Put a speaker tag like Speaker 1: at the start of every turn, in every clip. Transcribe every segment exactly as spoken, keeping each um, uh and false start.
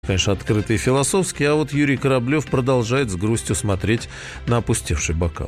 Speaker 1: Конечно, открытый и философский, а вот Юрий Кораблев продолжает с грустью смотреть на опустевший бокал.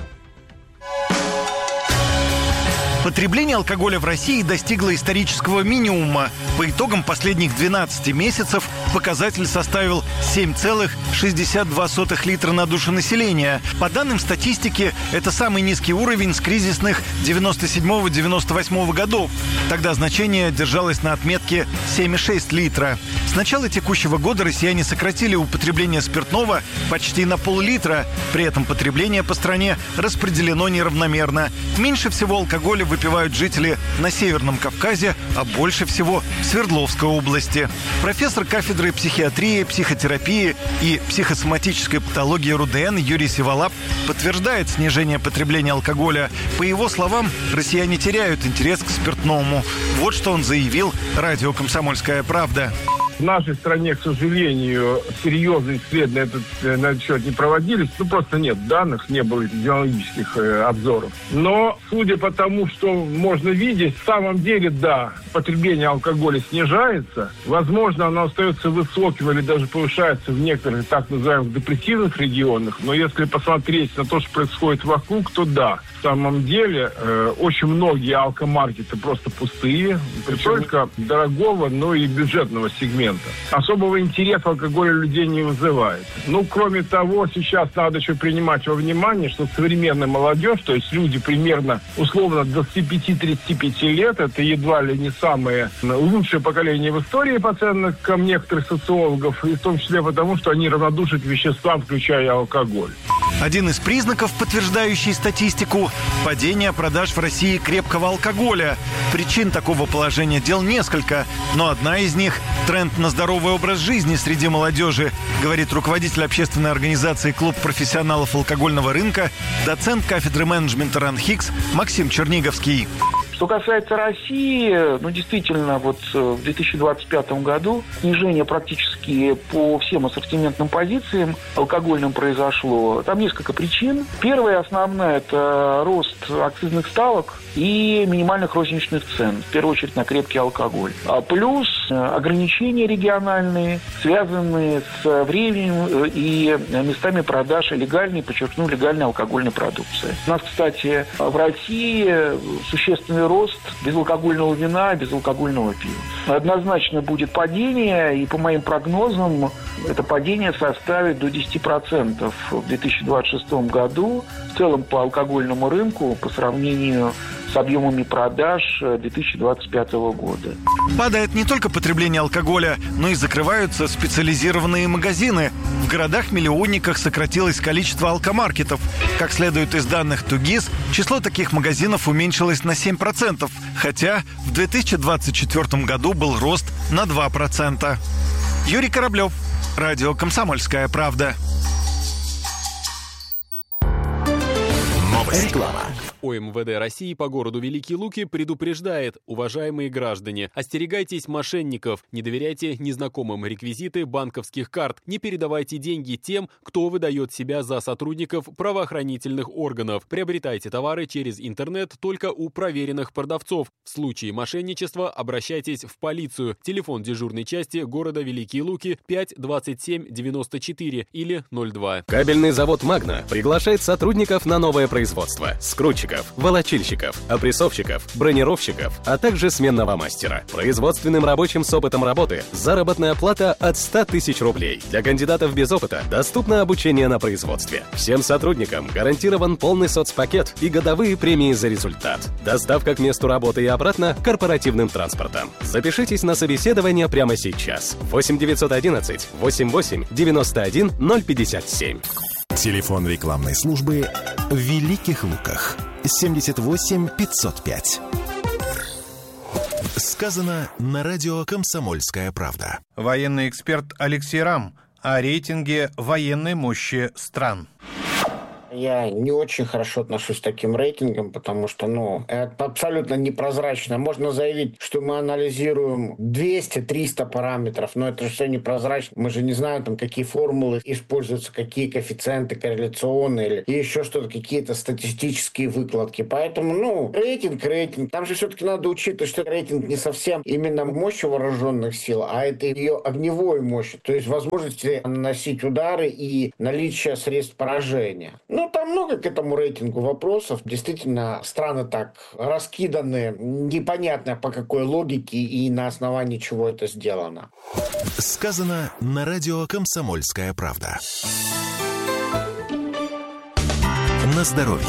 Speaker 2: Потребление алкоголя в России достигло исторического минимума. По итогам последних двенадцати месяцев показатель составил семь целых шестьдесят две сотых литра на душу населения. По данным статистики, это самый низкий уровень с кризисных девяносто седьмого — девяносто восьмого годов. Тогда значение держалось на отметке семь целых шесть десятых литра. С начала текущего года россияне сократили употребление спиртного почти на пол-литра. При этом потребление по стране распределено неравномерно. Меньше всего алкоголя выпивают жители на Северном Кавказе, а больше всего в Свердловской области. Профессор кафедры психиатрии, психотерапии и психосоматической патологии РУДН Юрий Сиволап подтверждает снижение потребления алкоголя. По его словам, россияне теряют интерес к спиртному. Вот что он заявил радио «Комсомольская правда».
Speaker 3: В нашей стране, к сожалению, серьезные исследования на этот счет не проводились. Ну, просто нет данных, не было эпидемиологических э, обзоров. Но, судя по тому, что можно видеть, в самом деле, да, потребление алкоголя снижается. Возможно, оно остается высоким или даже повышается в некоторых так называемых депрессивных регионах. Но если посмотреть на то, что происходит вокруг, то да. В самом деле, э, очень многие алкомаркеты просто пустые. Не только дорогого, но и бюджетного сегмента. Особого интереса алкоголь у людей не вызывает. Ну, кроме того, сейчас надо еще принимать во внимание, что современная молодежь, то есть люди примерно, условно, двадцать пять - тридцать пять лет, это едва ли не самое лучшее поколение в истории, по оценкам некоторых социологов, и в том числе потому, что они равнодушны к веществам, включая алкоголь.
Speaker 2: Один из признаков, подтверждающий статистику – падение продаж в России крепкого алкоголя. Причин такого положения дел несколько, но одна из них – тренд на здоровый образ жизни среди молодежи, говорит руководитель общественной организации «Клуб профессионалов алкогольного рынка», доцент кафедры менеджмента РАНХИКС Максим Черниговский.
Speaker 4: Что касается России, ну, действительно, вот в две тысячи двадцать пятом году снижение практически по всем ассортиментным позициям алкогольным произошло. Там несколько причин. Первая, основная, это рост акцизных ставок и минимальных розничных цен, в первую очередь на крепкий алкоголь. А плюс ограничения региональные, связанные с временем и местами продаж легальной, подчеркну, легальной алкогольной продукции. У нас, кстати, в России существенный рост безалкогольного вина, безалкогольного пива. Однозначно будет падение, и по моим прогнозам это падение составит до десяти процентов в две тысячи двадцать шестом году. В целом по алкогольному рынку по сравнению с объемами продаж две тысячи двадцать пятого года.
Speaker 2: Падает не только потребление алкоголя, но и закрываются специализированные магазины. В городах-миллионниках сократилось количество алкомаркетов. Как следует из данных ТУГИС, число таких магазинов уменьшилось на семь процентов, хотя в две тысячи двадцать четвёртом году был рост на два процента. Юрий Кораблев, радио «Комсомольская правда».
Speaker 5: Реклама.
Speaker 6: ОМВД России по городу Великие Луки предупреждает: уважаемые граждане, остерегайтесь мошенников, не доверяйте незнакомым реквизиты банковских карт, не передавайте деньги тем, кто выдает себя за сотрудников правоохранительных органов. Приобретайте товары через интернет только у проверенных продавцов. В случае мошенничества обращайтесь в полицию. Телефон дежурной части города Великие Луки пять двадцать семь девяносто четыре или ноль два.
Speaker 5: Кабельный завод «Магна» приглашает сотрудников на новое производство. Скрутчиков, волочильщиков, опрессовщиков, бронировщиков, а также сменного мастера. Производственным рабочим с опытом работы заработная плата от ста тысяч рублей. Для кандидатов без опыта доступно обучение на производстве. Всем сотрудникам гарантирован полный соцпакет и годовые премии за результат. Доставка к месту работы и обратно корпоративным транспортом. Запишитесь на собеседование прямо сейчас. восемь девятьсот одиннадцать восемьдесят восемь девяносто один ноль пятьдесят семь.
Speaker 7: Телефон рекламной службы в Великих Луках. семьдесят восемь пятьсот пять. Сказано на радио «Комсомольская правда».
Speaker 8: Военный эксперт Алексей Рам о рейтинге военной мощи стран. Я не очень хорошо отношусь к таким рейтингам, потому что, ну, это абсолютно непрозрачно. Можно заявить, что мы анализируем двести-триста параметров, но это же все непрозрачно. Мы же не знаем, там, какие формулы используются, какие коэффициенты корреляционные или еще что-то, какие-то статистические выкладки. Поэтому, ну, рейтинг, рейтинг. Там же все-таки надо учитывать, что рейтинг не совсем именно мощь вооруженных сил, а это ее огневой мощь, то есть возможности наносить удары и наличие средств поражения. Ну, там много к этому рейтингу вопросов. Действительно, страны так раскиданы, непонятно по какой логике и на основании чего это сделано.
Speaker 7: Сказано на радио «Комсомольская правда». На здоровье.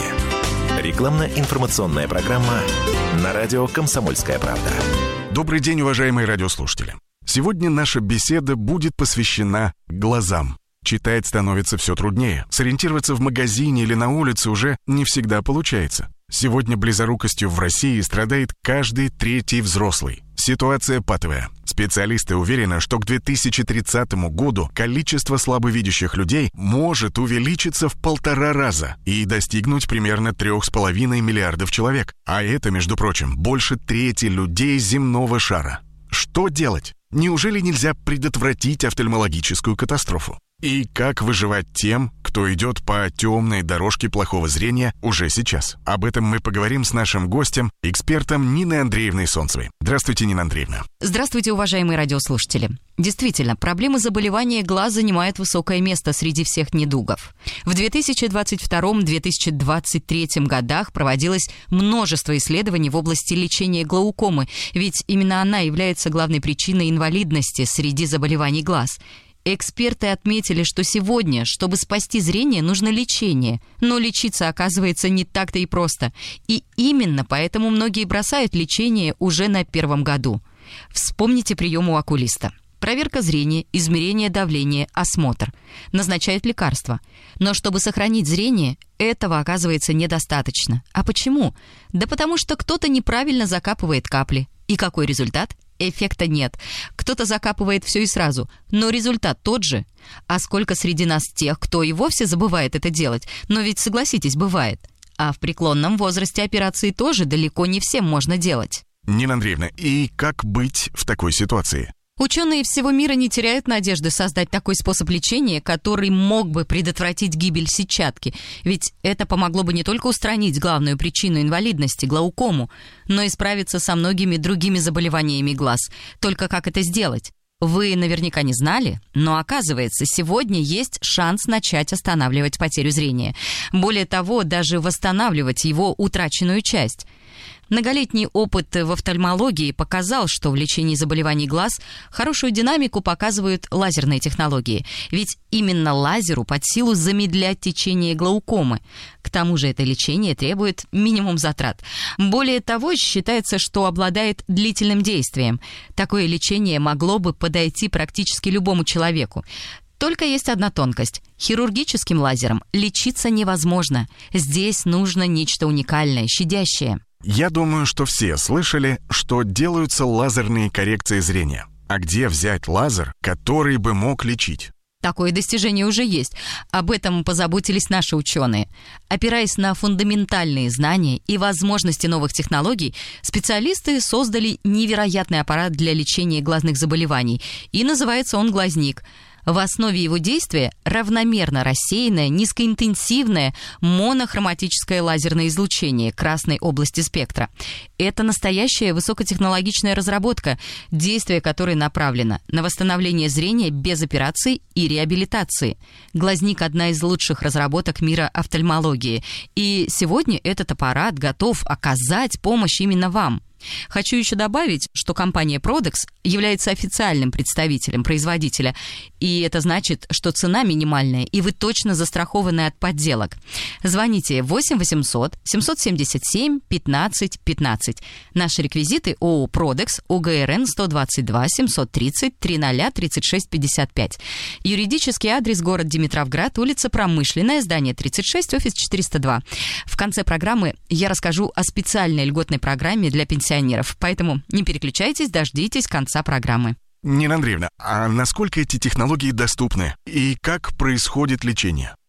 Speaker 7: Рекламно-информационная программа на радио «Комсомольская правда».
Speaker 9: Добрый день, уважаемые радиослушатели. Сегодня наша беседа будет посвящена глазам. Читать становится все труднее. Сориентироваться в магазине или на улице уже не всегда получается. Сегодня близорукостью в России страдает каждый третий взрослый. Ситуация патовая. Специалисты уверены, что к две тысячи тридцатому году количество слабовидящих людей может увеличиться в полтора раза и достигнуть примерно трех с половиной миллиардов человек. А это, между прочим, больше трети людей земного шара. Что делать? Неужели нельзя предотвратить офтальмологическую катастрофу? И как выживать тем, кто идет по темной дорожке плохого зрения уже сейчас? Об этом мы поговорим с нашим гостем, экспертом Ниной Андреевной Солнцевой. Здравствуйте, Нина Андреевна.
Speaker 10: Здравствуйте, уважаемые радиослушатели. Действительно, проблема заболевания глаз занимает высокое место среди всех недугов. В две тысячи двадцать втором — две тысячи двадцать третьем годах проводилось множество исследований в области лечения глаукомы, ведь именно она является главной причиной инвалидности среди заболеваний глаз. Эксперты отметили, что сегодня, чтобы спасти зрение, нужно лечение. Но лечиться, оказывается, не так-то и просто. И именно поэтому многие бросают лечение уже на первом году. Вспомните прием у окулиста. Проверка зрения, измерение давления, осмотр. Назначают лекарства. Но чтобы сохранить зрение, этого оказывается недостаточно. А почему? Да потому что кто-то неправильно закапывает капли. И какой результат? Эффекта нет. Кто-то закапывает все и сразу, но результат тот же. А сколько среди нас тех, кто и вовсе забывает это делать? Но ведь, согласитесь, бывает. А в преклонном возрасте операции тоже далеко не всем можно делать.
Speaker 9: Нина Андреевна, и как быть в такой ситуации?
Speaker 10: Ученые всего мира не теряют надежды создать такой способ лечения, который мог бы предотвратить гибель сетчатки. Ведь это помогло бы не только устранить главную причину инвалидности – глаукому, но и справиться со многими другими заболеваниями глаз. Только как это сделать? Вы наверняка не знали, но оказывается, сегодня есть шанс начать останавливать потерю зрения. Более того, даже восстанавливать его утраченную часть. Многолетний опыт в офтальмологии показал, что в лечении заболеваний глаз хорошую динамику показывают лазерные технологии. Ведь именно лазеру под силу замедлять течение глаукомы. К тому же это лечение требует минимум затрат. Более того, считается, что обладает длительным действием. Такое лечение могло бы подойти практически любому человеку. Только есть одна тонкость. Хирургическим лазером лечиться невозможно. Здесь нужно нечто уникальное, щадящее.
Speaker 9: Я думаю, что все слышали, что делаются лазерные коррекции зрения. А где взять лазер, который бы мог лечить?
Speaker 10: Такое достижение уже есть. Об этом позаботились наши ученые. Опираясь на фундаментальные знания и возможности новых технологий, специалисты создали невероятный аппарат для лечения глазных заболеваний. И называется он «Глазник». В основе его действия равномерно рассеянное, низкоинтенсивное монохроматическое лазерное излучение красной области спектра. Это настоящая высокотехнологичная разработка, действие которой направлено на восстановление зрения без операций и реабилитации. Глазник – одна из лучших разработок мира офтальмологии. И сегодня этот аппарат готов оказать помощь именно вам. Хочу еще добавить, что компания Prodex является официальным представителем производителя, и это значит, что цена минимальная, и вы точно застрахованы от подделок. Звоните восемь восемьсот семьсот семьдесят семь пятнадцать пятнадцать. Наши реквизиты: ООО Prodex, ОГРН сто двадцать два семьсот тридцать тридцать тридцать шесть пятьдесят пять. Юридический адрес: город Димитровград, улица Промышленная, здание тридцать шесть, офис четыреста два. В конце программы я расскажу о специальной льготной программе для пенсионеров. Поэтому не переключайтесь, дождитесь конца программы.
Speaker 9: Нина Андреевна, а насколько эти технологии доступны и как происходит лечение?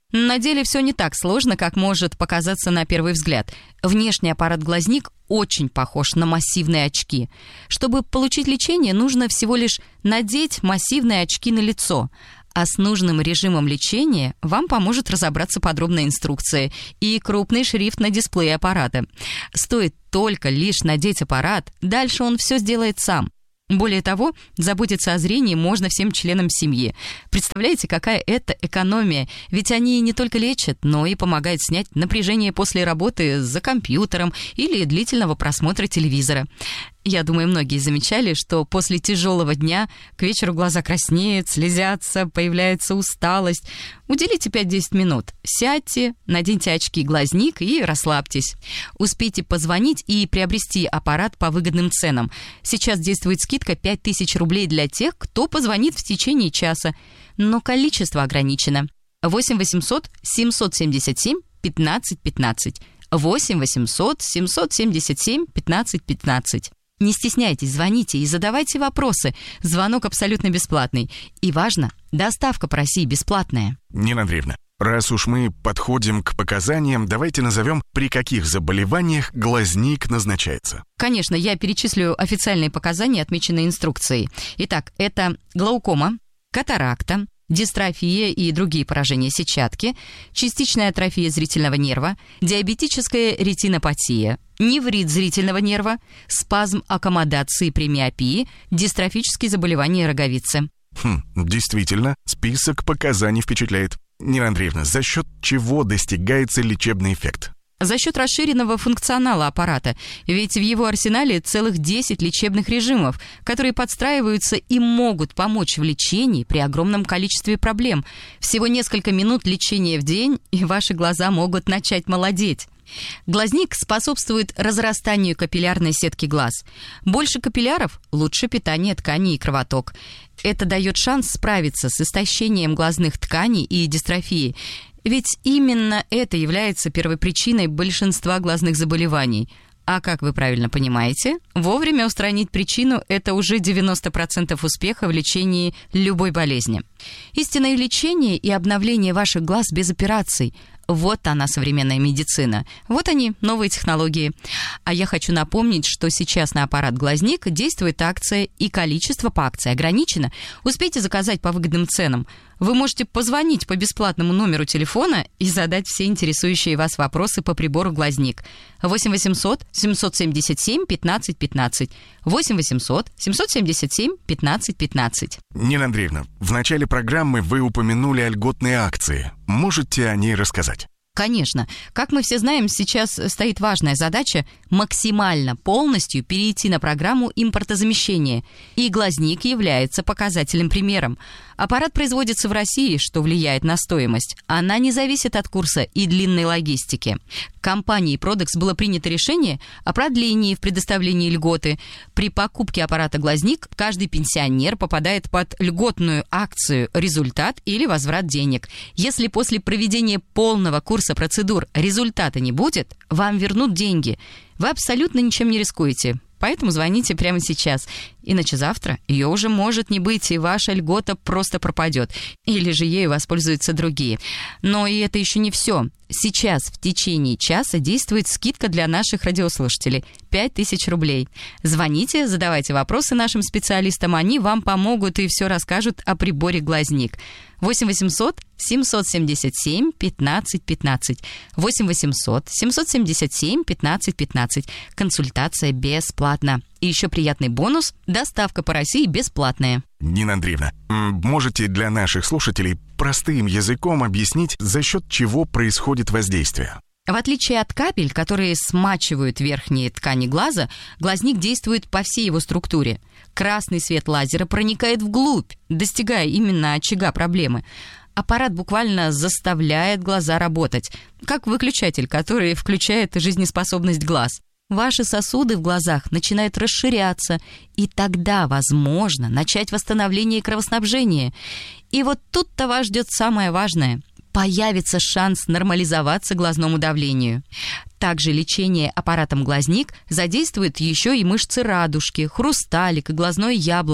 Speaker 10: На деле все не так сложно, как может показаться на первый взгляд. Внешний аппарат глазник очень похож на массивные очки. Чтобы получить лечение, нужно всего лишь надеть массивные очки на лицо. А с нужным режимом лечения вам поможет разобраться подробная инструкция и крупный шрифт на дисплее аппарата. Стоит только лишь надеть аппарат, дальше он все сделает сам. Более того, заботиться о зрении можно всем членам семьи. Представляете, какая это экономия? Ведь они не только лечат, но и помогают снять напряжение после работы за компьютером или длительного просмотра телевизора. Я думаю, многие замечали, что после тяжелого дня к вечеру глаза краснеют, слезятся, появляется усталость. Уделите пять-десять минут, сядьте, наденьте очки-глазник и расслабьтесь. Успейте позвонить и приобрести аппарат по выгодным ценам. Сейчас действует скидка пять тысяч рублей для тех, кто позвонит в течение часа. Но количество ограничено. восемь восемьсот семьсот семьдесят семь пятнадцать пятнадцать. восемь восемьсот семьсот семьдесят семь пятнадцать пятнадцать. Не стесняйтесь, звоните и задавайте вопросы. Звонок абсолютно бесплатный. И важно, доставка по России бесплатная.
Speaker 9: Нина Андреевна, раз уж мы подходим к показаниям, давайте назовем, при каких заболеваниях глазник назначается.
Speaker 10: Конечно, я перечислю официальные показания, отмеченные инструкцией. Итак, это глаукома, катаракта, дистрофия и другие поражения сетчатки, частичная атрофия зрительного нерва, диабетическая ретинопатия, неврит зрительного нерва, спазм аккомодации при миопии, дистрофические заболевания роговицы.
Speaker 9: Хм, действительно, список показаний впечатляет. Нина Андреевна, за счет чего достигается лечебный эффект?
Speaker 10: За счет расширенного функционала аппарата, ведь в его арсенале целых десять лечебных режимов, которые подстраиваются и могут помочь в лечении при огромном количестве проблем. Всего несколько минут лечения в день, и ваши глаза могут начать молодеть. Глазник способствует разрастанию капиллярной сетки глаз. Больше капилляров – лучше питание тканей и кровоток. Это дает шанс справиться с истощением глазных тканей и дистрофией. Ведь именно это является первопричиной большинства глазных заболеваний. А как вы правильно понимаете, вовремя устранить причину – это уже девяносто процентов успеха в лечении любой болезни. Истинное лечение и обновление ваших глаз без операций – вот она, современная медицина. Вот они, новые технологии. А я хочу напомнить, что сейчас на аппарат «Глазник» действует акция, и количество по акции ограничено. Успейте заказать по выгодным ценам. Вы можете позвонить по бесплатному номеру телефона и задать все интересующие вас вопросы по прибору «Глазник». восемь восемьсот семьсот семьдесят семь пятнадцать пятнадцать. восемь восемьсот семьсот семьдесят семь пятнадцать пятнадцать.
Speaker 9: Нина Андреевна, в начале программы вы упомянули о льготные акции. Можете о ней рассказать?
Speaker 10: Конечно. Как мы все знаем, сейчас стоит важная задача максимально полностью перейти на программу импортозамещения. И «Глазник» является показательным примером. Аппарат производится в России, что влияет на стоимость. Она не зависит от курса и длинной логистики. Компанией Продекс было принято решение о продлении в предоставлении льготы. При покупке аппарата «Глазник» каждый пенсионер попадает под льготную акцию «Результат» или «Возврат денег». Если после проведения полного курса процедур результата не будет, вам вернут деньги. Вы абсолютно ничем не рискуете. Поэтому звоните прямо сейчас. Иначе завтра ее уже может не быть, и ваша льгота просто пропадет. Или же ею воспользуются другие. Но и это еще не все. Сейчас в течение часа действует скидка для наших радиослушателей. пять тысяч рублей. Звоните, задавайте вопросы нашим специалистам. Они вам помогут и все расскажут о приборе «Глазник». восемь восемьсот семьсот семьдесят семь пятнадцать пятнадцать. восемь восемьсот семьсот семьдесят семь пятнадцать пятнадцать. Консультация бесплатна. И еще приятный бонус – доставка по России бесплатная.
Speaker 9: Нина Андреевна, можете для наших слушателей простым языком объяснить, за счет чего происходит воздействие?
Speaker 10: В отличие от капель, которые смачивают верхние ткани глаза, «Глазник» действует по всей его структуре. Красный свет лазера проникает вглубь, достигая именно очага проблемы. Аппарат буквально заставляет глаза работать, как выключатель, который включает жизнеспособность глаз. Ваши сосуды в глазах начинают расширяться, и тогда возможно начать восстановление кровоснабжения. И вот тут-то вас ждет самое важное – появится шанс нормализоваться глазному давлению. Также лечение аппаратом «Глазник» задействует еще и мышцы радужки, хрусталик и глазное яблоко.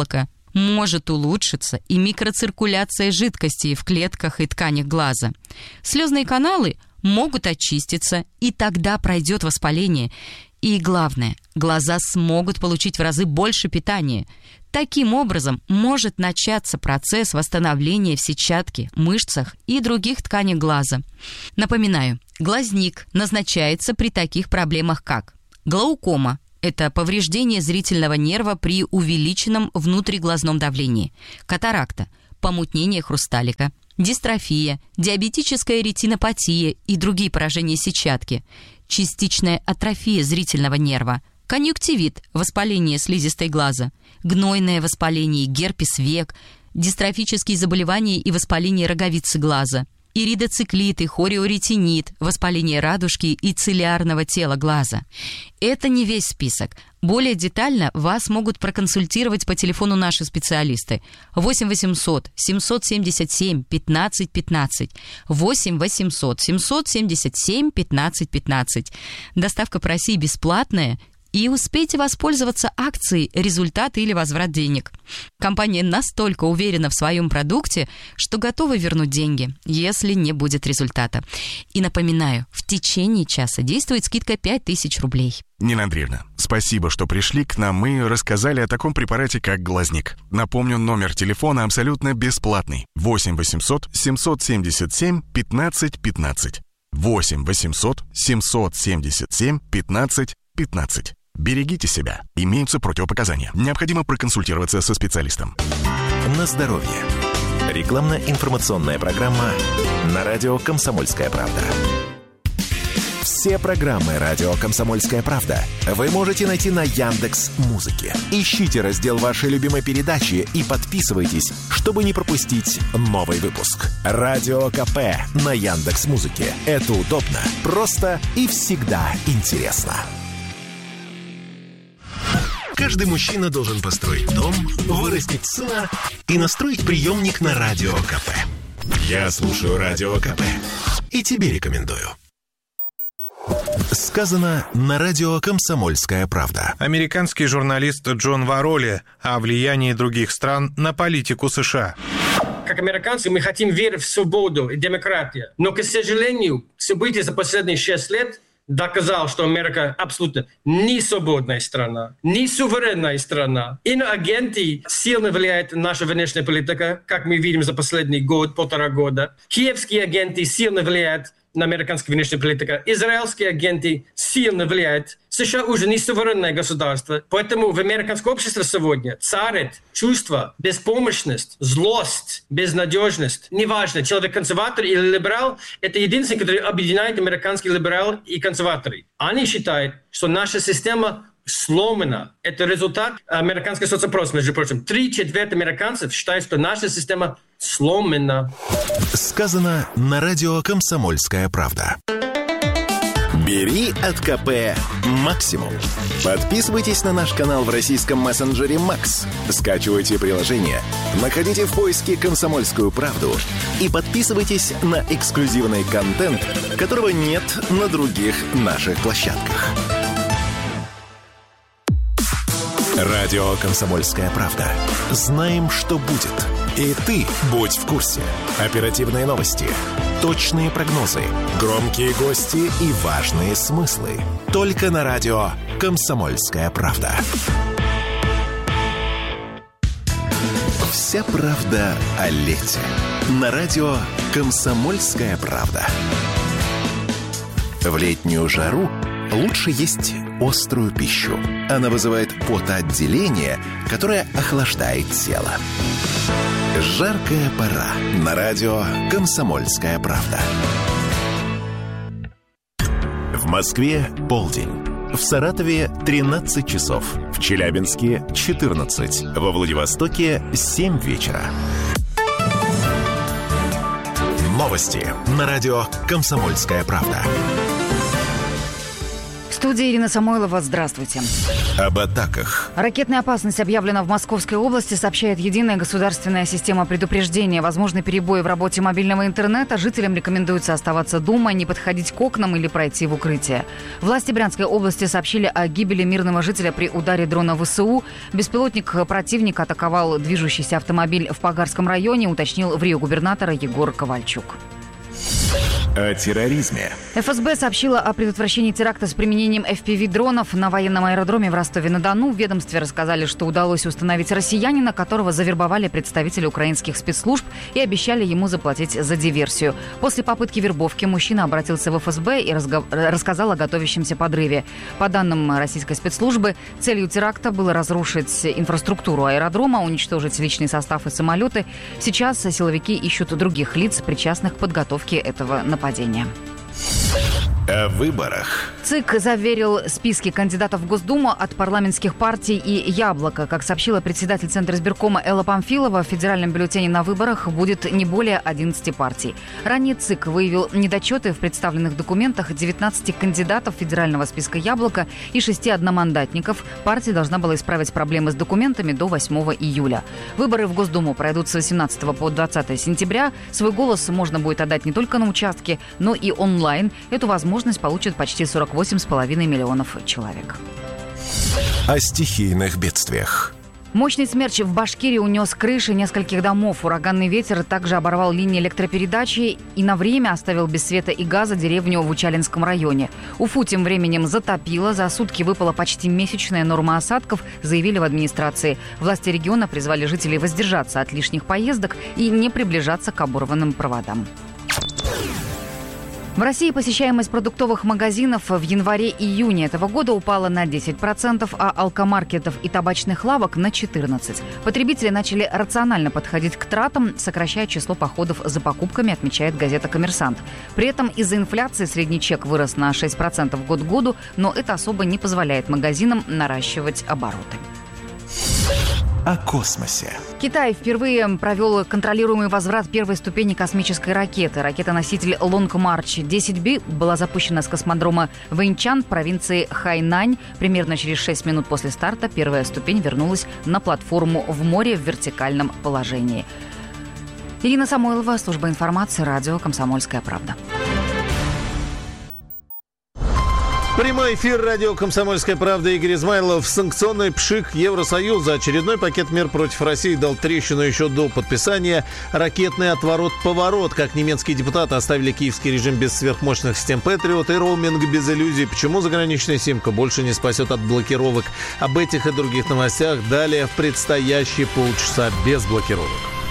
Speaker 10: может улучшиться и микроциркуляция жидкости в клетках и тканях глаза. Слезные каналы могут очиститься, и тогда пройдет воспаление. И главное, глаза смогут получить в разы больше питания. Таким образом, может начаться процесс восстановления в сетчатке, мышцах и других тканях глаза. Напоминаю, глазник назначается при таких проблемах, как глаукома. Это повреждение зрительного нерва при увеличенном внутриглазном давлении. Катаракта, помутнение хрусталика, дистрофия, диабетическая ретинопатия и другие поражения сетчатки, частичная атрофия зрительного нерва, конъюнктивит, воспаление слизистой глаза, гнойное воспаление, герпес век, дистрофические заболевания и воспаление роговицы глаза, иридоциклит и хориоретинит, воспаление радужки и цилиарного тела глаза. Это не весь список. Более детально вас могут проконсультировать по телефону наши специалисты. восемь восемьсот семьсот семьдесят семь пятнадцать пятнадцать. восемь восемьсот семьсот семьдесят семь пятнадцать пятнадцать. Доставка по России бесплатная. И успейте воспользоваться акцией «Результат» или «Возврат денег». Компания настолько уверена в своем продукте, что готова вернуть деньги, если не будет результата. И напоминаю, в течение часа действует скидка пять тысяч рублей.
Speaker 9: Нина Андреевна, спасибо, что пришли к нам и рассказали о таком препарате, как глазник. Напомню, номер телефона абсолютно бесплатный. восемь восемьсот семьсот семьдесят семь пятнадцать пятнадцать. восемь восемьсот семьсот семьдесят семь пятнадцать пятнадцать. Берегите себя. Имеются противопоказания. Необходимо проконсультироваться со специалистом.
Speaker 7: На здоровье. Рекламно-информационная программа на радио «Комсомольская правда». Все программы радио «Комсомольская правда» вы можете найти на Яндекс.Музыке. Ищите раздел вашей любимой передачи и подписывайтесь, чтобы не пропустить новый выпуск. Радио КП на Яндекс.Музыке. Это удобно, просто и всегда интересно. Каждый мужчина должен построить дом, вырастить сына и настроить приемник на Радио КП. Я слушаю Радио КП и тебе рекомендую. Сказано на радио «Комсомольская правда».
Speaker 11: Американский журналист Джон Вароли о влиянии других стран на политику США.
Speaker 12: Как американцы мы хотим верить в свободу и демократию, но, к сожалению, события за последние шесть лет доказал, что Америка абсолютно не свободная страна, не суверенная страна. Иноагенты сильно влияют на нашу внешнюю политику, как мы видим за последний год, полтора года. Киевские агенты сильно влияют на американскую внешнюю политику. Израильские агенты сильно влияют. США уже не суверенное государство. Поэтому в американском обществе сегодня царит чувство, беспомощность, злость, безнадежность. Неважно, человек консерватор или либерал, это единственное, который объединяет американские либералы и консерваторы. Они считают, что наша система сломана. Это результат американского соцопроса, между прочим. Три четверти американцев считают, что наша система сломана.
Speaker 7: Сказано на радио «Комсомольская правда». Бери от КП максимум. Подписывайтесь на наш канал в российском мессенджере Макс. Скачивайте приложение, находите в поиске «Комсомольскую правду» и подписывайтесь на эксклюзивный контент, которого нет на других наших площадках. Радио «Комсомольская правда». Знаем, что будет. И ты будь в курсе. Оперативные новости, точные прогнозы, громкие гости и важные смыслы. Только на радио «Комсомольская правда». Вся правда о лете. На радио «Комсомольская правда». В летнюю жару лучше есть острую пищу. Она вызывает потоотделение, которое охлаждает тело. Жаркая пора. На радио «Комсомольская правда». В Москве полдень. В Саратове тринадцать часов. В Челябинске четырнадцать. Во Владивостоке семь вечера. Новости на радио «Комсомольская правда».
Speaker 13: студии Ирина Самойлова. Здравствуйте.
Speaker 7: Об атаках.
Speaker 13: Ракетная опасность объявлена в Московской области, сообщает единая государственная система предупреждения. Возможны перебои в работе мобильного интернета. Жителям рекомендуется оставаться дома, не подходить к окнам или пройти в укрытие. Власти Брянской области сообщили о гибели мирного жителя при ударе дрона ВСУ. Беспилотник противника атаковал движущийся автомобиль в Пагарском районе, уточнил в Рио губернатора Егор Ковальчук.
Speaker 7: О терроризме.
Speaker 13: эф эс бэ сообщила о предотвращении теракта с применением эф пи ви-дронов на военном аэродроме в Ростове-на-Дону. В ведомстве рассказали, что удалось установить россиянина, которого завербовали представители украинских спецслужб и обещали ему заплатить за диверсию. После попытки вербовки мужчина обратился в эф эс бэ и разго... рассказал о готовящемся подрыве. По данным российской спецслужбы, целью теракта было разрушить инфраструктуру аэродрома, уничтожить личный состав и самолеты. Сейчас силовики ищут других лиц, причастных к подготовке этого нападения. Нападения.
Speaker 7: О выборах.
Speaker 13: ЦИК заверил списки кандидатов в Госдуму от парламентских партий и «Яблоко». Как сообщила председатель Центра избиркома Элла Памфилова, в федеральном бюллетене на выборах будет не более одиннадцати партий. Ранее ЦИК выявил недочеты в представленных документах девятнадцати кандидатов федерального списка «Яблоко» и шести одномандатников. Партия должна была исправить проблемы с документами до восьмого июля. Выборы в Госдуму пройдут с восемнадцатого по двадцатое сентября. Свой голос можно будет отдать не только на участке, но и онлайн. Эту возможность получат почти сорок восемь с половиной миллионов человек.
Speaker 7: О стихийных бедствиях.
Speaker 13: Мощный смерч в Башкирии унес крыши нескольких домов. Ураганный ветер также оборвал линии электропередачи и на время оставил без света и газа деревню в Учалинском районе. Уфу тем временем затопило. За сутки выпала почти месячная норма осадков, заявили в администрации. Власти региона призвали жителей воздержаться от лишних поездок и не приближаться к оборванным проводам. В России посещаемость продуктовых магазинов в январе-июне этого года упала на десять процентов, а алкомаркетов и табачных лавок на четырнадцать процентов. Потребители начали рационально подходить к тратам, сокращая число походов за покупками, отмечает газета «Коммерсант». При этом из-за инфляции средний чек вырос на шесть процентов год к году, но это особо не позволяет магазинам наращивать обороты.
Speaker 7: О космосе.
Speaker 13: Китай впервые провел контролируемый возврат первой ступени космической ракеты. Ракета-носитель Long March десять би была запущена с космодрома Вэньчан в провинции Хайнань. Примерно через шесть минут после старта первая ступень вернулась на платформу в море в вертикальном положении. Ирина Самойлова, служба информации, радио «Комсомольская правда».
Speaker 1: Прямой эфир радио «Комсомольская правда». Игорь Измайлов. Санкционный пшик Евросоюза. Очередной пакет мер против России дал трещину еще до подписания. Ракетный отворот-поворот. Как немецкие депутаты оставили киевский режим без сверхмощных систем Патриот и роуминг без иллюзий. Почему заграничная симка больше не спасет от блокировок? Об этих и других новостях далее в предстоящие полчаса без блокировок.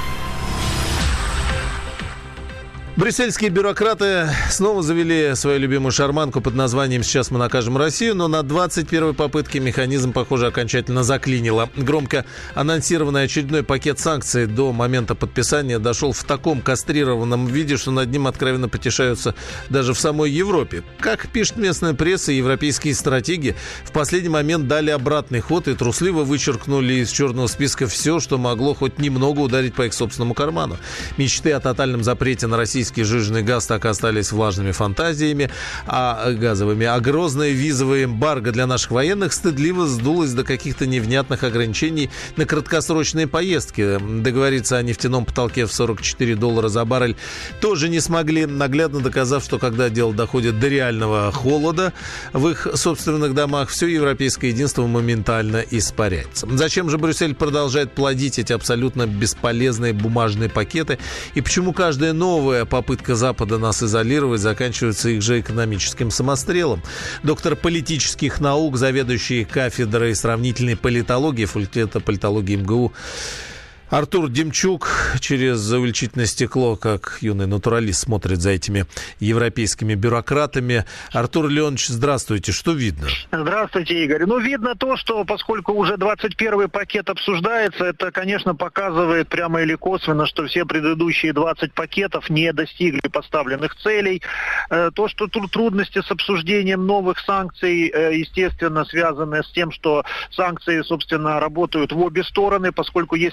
Speaker 1: Брюссельские бюрократы снова завели свою любимую шарманку под названием «Сейчас мы накажем Россию», но на двадцать первой попытке механизм, похоже, окончательно заклинило. Громко анонсированный очередной пакет санкций до момента подписания дошел в таком кастрированном виде, что над ним откровенно потешаются даже в самой Европе. Как пишет местная пресса, европейские стратеги в последний момент дали обратный ход и трусливо вычеркнули из черного списка все, что могло хоть немного ударить по их собственному карману. Мечты о тотальном запрете на российский жиженый газ так и остались влажными фантазиями, а газовыми. А грозное визовое эмбарго для наших военных стыдливо сдулось до каких-то невнятных ограничений на краткосрочные поездки. Договориться о нефтяном потолке в сорок четыре доллара за баррель тоже не смогли, наглядно доказав, что когда дело доходит до реального холода в их собственных домах, все европейское единство моментально испаряется. Зачем же Брюссель продолжает плодить эти абсолютно бесполезные бумажные пакеты? И почему каждая новая попытка Запада нас изолировать заканчивается их же экономическим самострелом? Доктор политических наук, заведующий кафедрой сравнительной политологии факультета политологии эм гэ у Артур Демчук через увеличительное стекло, как юный натуралист, смотрит за этими европейскими бюрократами. Артур Леонович, здравствуйте. Что видно?
Speaker 14: Здравствуйте, Игорь. Ну, видно то, что поскольку уже двадцать первый пакет обсуждается, это, конечно, показывает прямо или косвенно, что все предыдущие двадцать пакетов не достигли поставленных целей. То, что тут трудности с обсуждением новых санкций, естественно, связаны с тем, что санкции, собственно, работают в обе стороны, поскольку если прекращать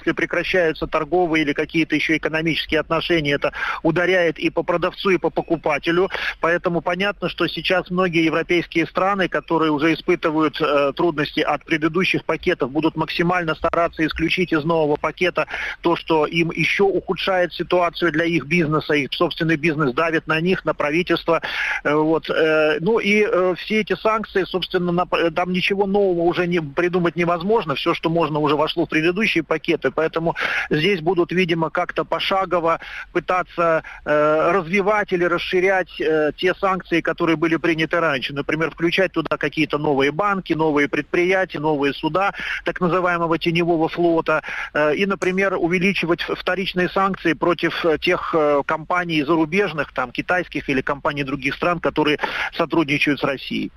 Speaker 14: прекращаются торговые или какие-то еще экономические отношения, это ударяет и по продавцу, и по покупателю. Поэтому понятно, что сейчас многие европейские страны, которые уже испытывают э, трудности от предыдущих пакетов, будут максимально стараться исключить из нового пакета то, что им еще ухудшает ситуацию для их бизнеса. Их собственный бизнес давит на них, на правительство. Э, вот, э, ну и э, все эти санкции, собственно, на, там ничего нового уже не придумать невозможно. Все, что можно, уже вошло в предыдущие пакеты. Поэтому здесь будут, видимо, как-то пошагово пытаться э, развивать или расширять э, те санкции, которые были приняты раньше. Например, включать туда какие-то новые банки, новые предприятия, новые суда так называемого теневого флота. Э, и, например, увеличивать вторичные санкции против тех э, компаний зарубежных, там, китайских или компаний других стран, которые сотрудничают с Россией.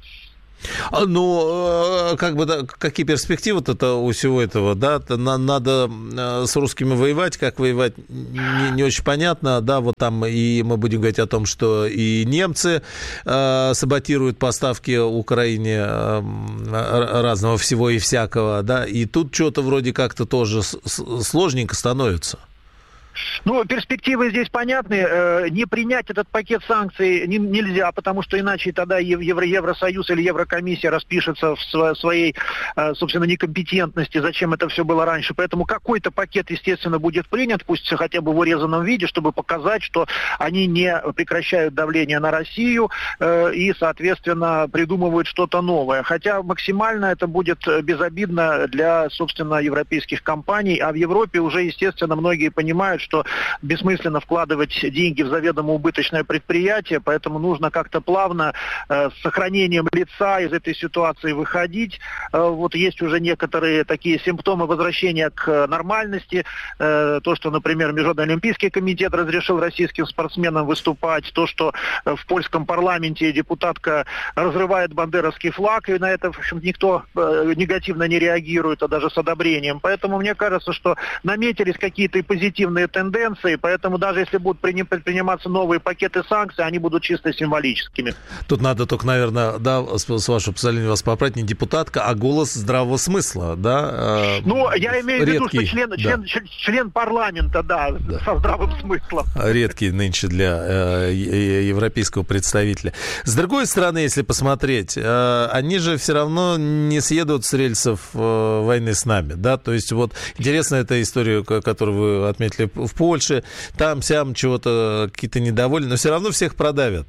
Speaker 1: Ну, как бы, да, какие перспективы-то у всего этого, да, надо с русскими воевать, как воевать, не, не очень понятно, да, вот там и мы будем говорить о том, что и немцы э, саботируют поставки Украине э, разного всего и всякого, да, и тут что-то вроде как-то тоже сложненько становится.
Speaker 14: Ну, перспективы здесь понятны. Не принять этот пакет санкций нельзя, потому что иначе тогда Евро- Евросоюз или Еврокомиссия распишется в своей, собственно, некомпетентности, зачем это все было раньше. Поэтому какой-то пакет, естественно, будет принят, пусть хотя бы в урезанном виде, чтобы показать, что они не прекращают давление на Россию и, соответственно, придумывают что-то новое. Хотя максимально это будет безобидно для, собственно, европейских компаний, а в Европе уже, естественно, многие понимают, что бессмысленно вкладывать деньги в заведомо убыточное предприятие, поэтому нужно как-то плавно э, с сохранением лица из этой ситуации выходить. Э, вот есть уже некоторые такие симптомы возвращения к нормальности. Э, то, что, например, Международный олимпийский комитет разрешил российским спортсменам выступать, то, что э, в польском парламенте депутатка разрывает бандеровский флаг, и на это, в общем, никто э, негативно не реагирует, а даже с одобрением. Поэтому мне кажется, что наметились какие-то и позитивные тенденции, поэтому даже если будут предприниматься новые пакеты санкций, они будут чисто символическими.
Speaker 1: Тут надо только, наверное, да, с, с вашего позволения вас поправить, не депутатка, а голос здравого смысла, да?
Speaker 14: Ну, я имею в виду, что член,
Speaker 1: да.
Speaker 14: член, член парламента, да, да, со здравым смыслом.
Speaker 1: Редкий нынче для э, европейского представителя. С другой стороны, если посмотреть, э, они же все равно не съедут с рельсов э, войны с нами, да? То есть вот интересная эта история, которую вы отметили в Польше, там-сям чего-то какие-то недовольны, но все равно всех продавят.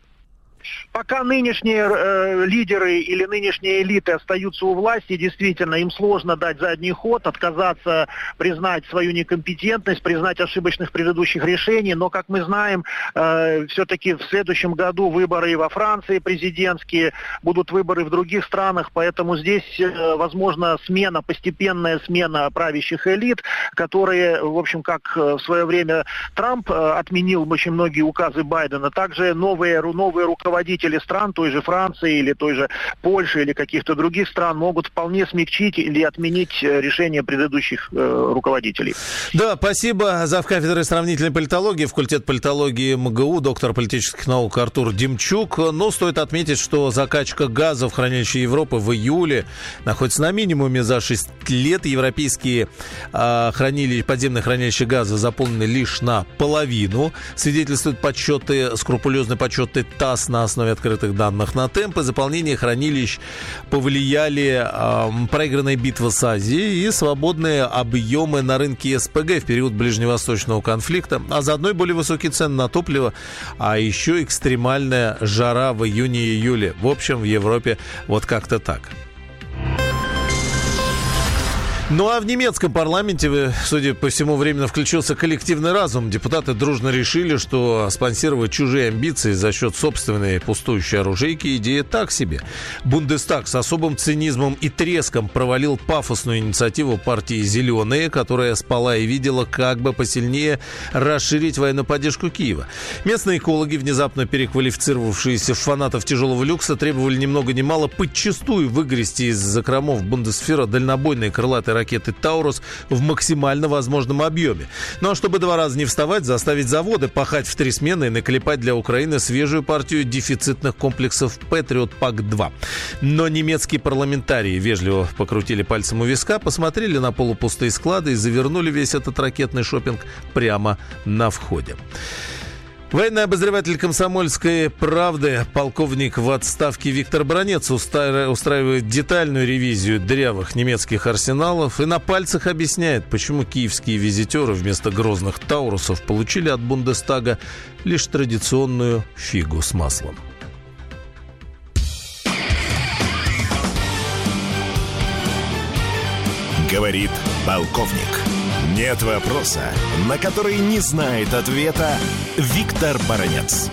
Speaker 14: Пока нынешние э, лидеры или нынешние элиты остаются у власти, действительно, им сложно дать задний ход, отказаться, признать свою некомпетентность, признать ошибочных предыдущих решений. Но, как мы знаем, э, все-таки в следующем году выборы и во Франции президентские, будут выборы в других странах, поэтому здесь, э, возможно, смена, постепенная смена правящих элит, которые, в общем, как в свое время Трамп э, отменил очень многие указы Байдена, также новые, новые руководители стран, той же Франции или той же Польши или каких-то других стран могут вполне смягчить или отменить решения предыдущих э, руководителей.
Speaker 1: Да, спасибо. Завкафедрой сравнительной политологии, факультет политологии эм гэ у, доктор политических наук Артур Демчук. Но стоит отметить, что закачка газа в хранилище Европы в июле находится на минимуме за шесть лет. Европейские э, хранилища, подземные хранилища газа заполнены лишь наполовину. Свидетельствуют подсчеты, скрупулезные подсчеты ТАСС на основе открытых данных. На темпы заполнения хранилищ повлияли э, проигранная битва с Азией и свободные объемы на рынке эс пэ гэ в период ближневосточного конфликта, а заодно и более высокие цены на топливо, а еще экстремальная жара в июне и июле. В общем, в Европе вот как-то так. Ну а в немецком парламенте, судя по всему, временно включился коллективный разум. Депутаты дружно решили, что спонсировать чужие амбиции за счет собственной пустующей оружейки идея так себе. Бундестаг с особым цинизмом и треском провалил пафосную инициативу партии «Зеленые», которая спала и видела, как бы посильнее расширить военную поддержку Киева. Местные экологи, внезапно переквалифицировавшиеся в фанатов тяжелого люкса, требовали ни много ни мало подчистую выгрести из закромов Бундесвера дальнобойные крылатые ракеты «Таурус» в максимально возможном объеме. Ну а чтобы два раза не вставать, заставить заводы пахать в три смены и наклепать для Украины свежую партию дефицитных комплексов «Патриот Пак-два». Но немецкие парламентарии вежливо покрутили пальцем у виска, посмотрели на полупустые склады и завернули весь этот ракетный шопинг прямо на входе. Военный обозреватель «Комсомольской правды», полковник в отставке Виктор Баранец устраивает детальную ревизию дырявых немецких арсеналов и на пальцах объясняет, почему киевские визитеры вместо грозных таурусов получили от Бундестага лишь традиционную фигу с маслом.
Speaker 7: Говорит полковник. Нет вопроса, на который не знает ответа Виктор Баранец.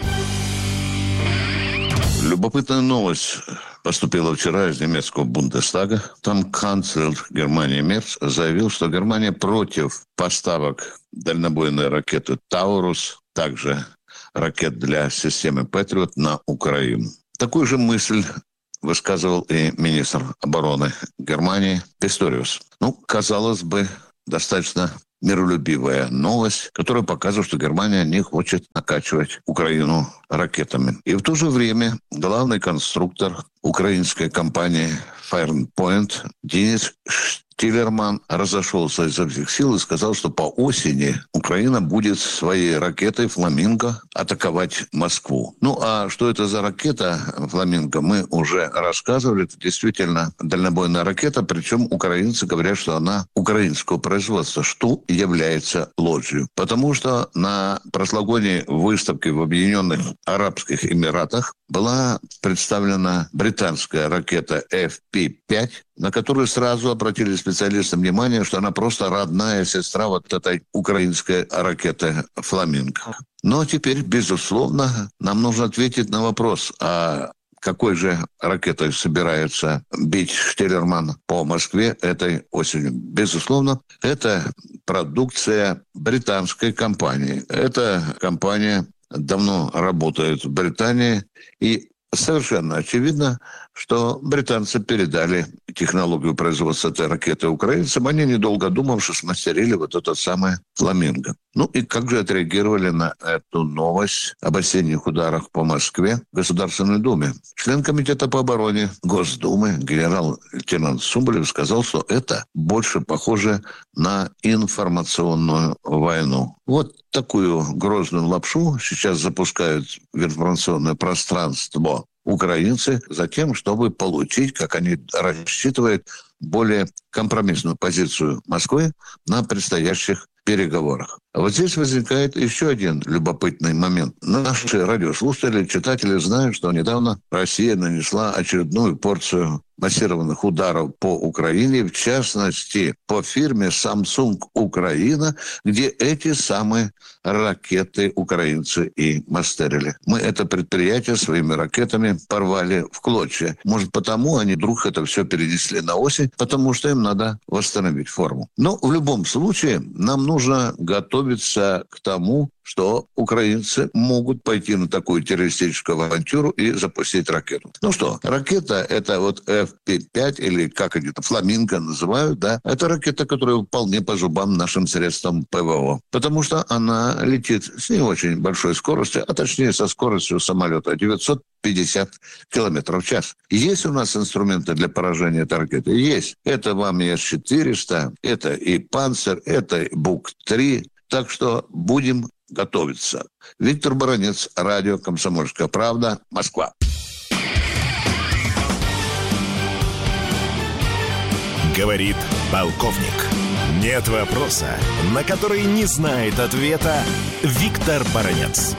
Speaker 15: Любопытная новость поступила вчера из немецкого Бундестага. Там канцлер Германии Мерц заявил, что Германия против поставок дальнобойной ракеты «Таурус», также ракет для системы «Патриот» на Украину. Такую же мысль высказывал и министр обороны Германии Писториус. Ну, казалось бы, достаточно миролюбивая новость, которая показывает, что Германия не хочет накачивать Украину ракетами. И в то же время главный конструктор украинской компании Fire Point Денис Штиллерман разошелся изо всех сил и сказал, что по осени Украина будет своей ракетой «Фламинго» атаковать Москву. Ну, а что это за ракета «Фламинго», мы уже рассказывали. Это действительно дальнобойная ракета, причем украинцы говорят, что она украинского производства, что является ложью. Потому что на прошлогодней выставке в Объединенных Арабских Эмиратах была представлена британская ракета эф пи пять, на которую сразу обратили специалисты внимание, что она просто родная сестра вот этой украинской ракеты «Фламинго». Но теперь, безусловно, нам нужно ответить на вопрос, а какой же ракетой собирается бить Штиллерман по Москве этой осенью? Безусловно, это продукция британской компании. Эта компания давно работает в Британии, и совершенно очевидно, что британцы передали технологию производства этой ракеты украинцам. Они, недолго думавши, смастерили вот этот самый «Фламинго». Ну и как же отреагировали на эту новость об осенних ударах по Москве в Государственной Думе? Член Комитета по обороне Госдумы генерал-лейтенант Соболев сказал, что это больше похоже на информационную войну. Вот такую грозную лапшу сейчас запускают в информационное пространство украинцы за тем, чтобы получить, как они рассчитывают, более компромиссную позицию Москвы на предстоящих переговорах. А вот здесь возникает еще один любопытный момент. Наши радиослушатели, читатели знают, что недавно Россия нанесла очередную порцию массированных ударов по Украине, в частности, по фирме Samsung Украина, где эти самые ракеты украинцы и мастерили. Мы это предприятие своими ракетами порвали в клочья. Может, потому они вдруг это все перенесли на осень, потому что им надо восстановить форму. Но в любом случае нам нужно готовиться к тому, что украинцы могут пойти на такую террористическую авантюру и запустить ракету. Ну что, ракета это вот эф пи пять, или как они там, «Фламинго» называют, да? Это ракета, которая вполне по зубам нашим средствам ПВО. Потому что она летит с не очень большой скоростью, а точнее со скоростью самолета девятьсот пятьдесят километров в час. Есть у нас инструменты для поражения этой ракеты? Есть. Это вам и эс четыреста, это и «Панцер», это и бук три. Так что будем готовиться. Виктор Баранец, радио «Комсомольская правда», Москва.
Speaker 7: Говорит полковник. Нет вопроса, на который не знает ответа Виктор Баранец.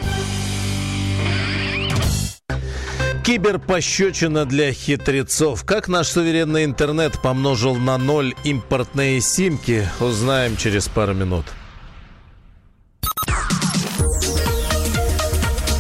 Speaker 1: Киберпощечина для хитрецов. Как наш суверенный интернет помножил на ноль импортные симки, узнаем через пару минут.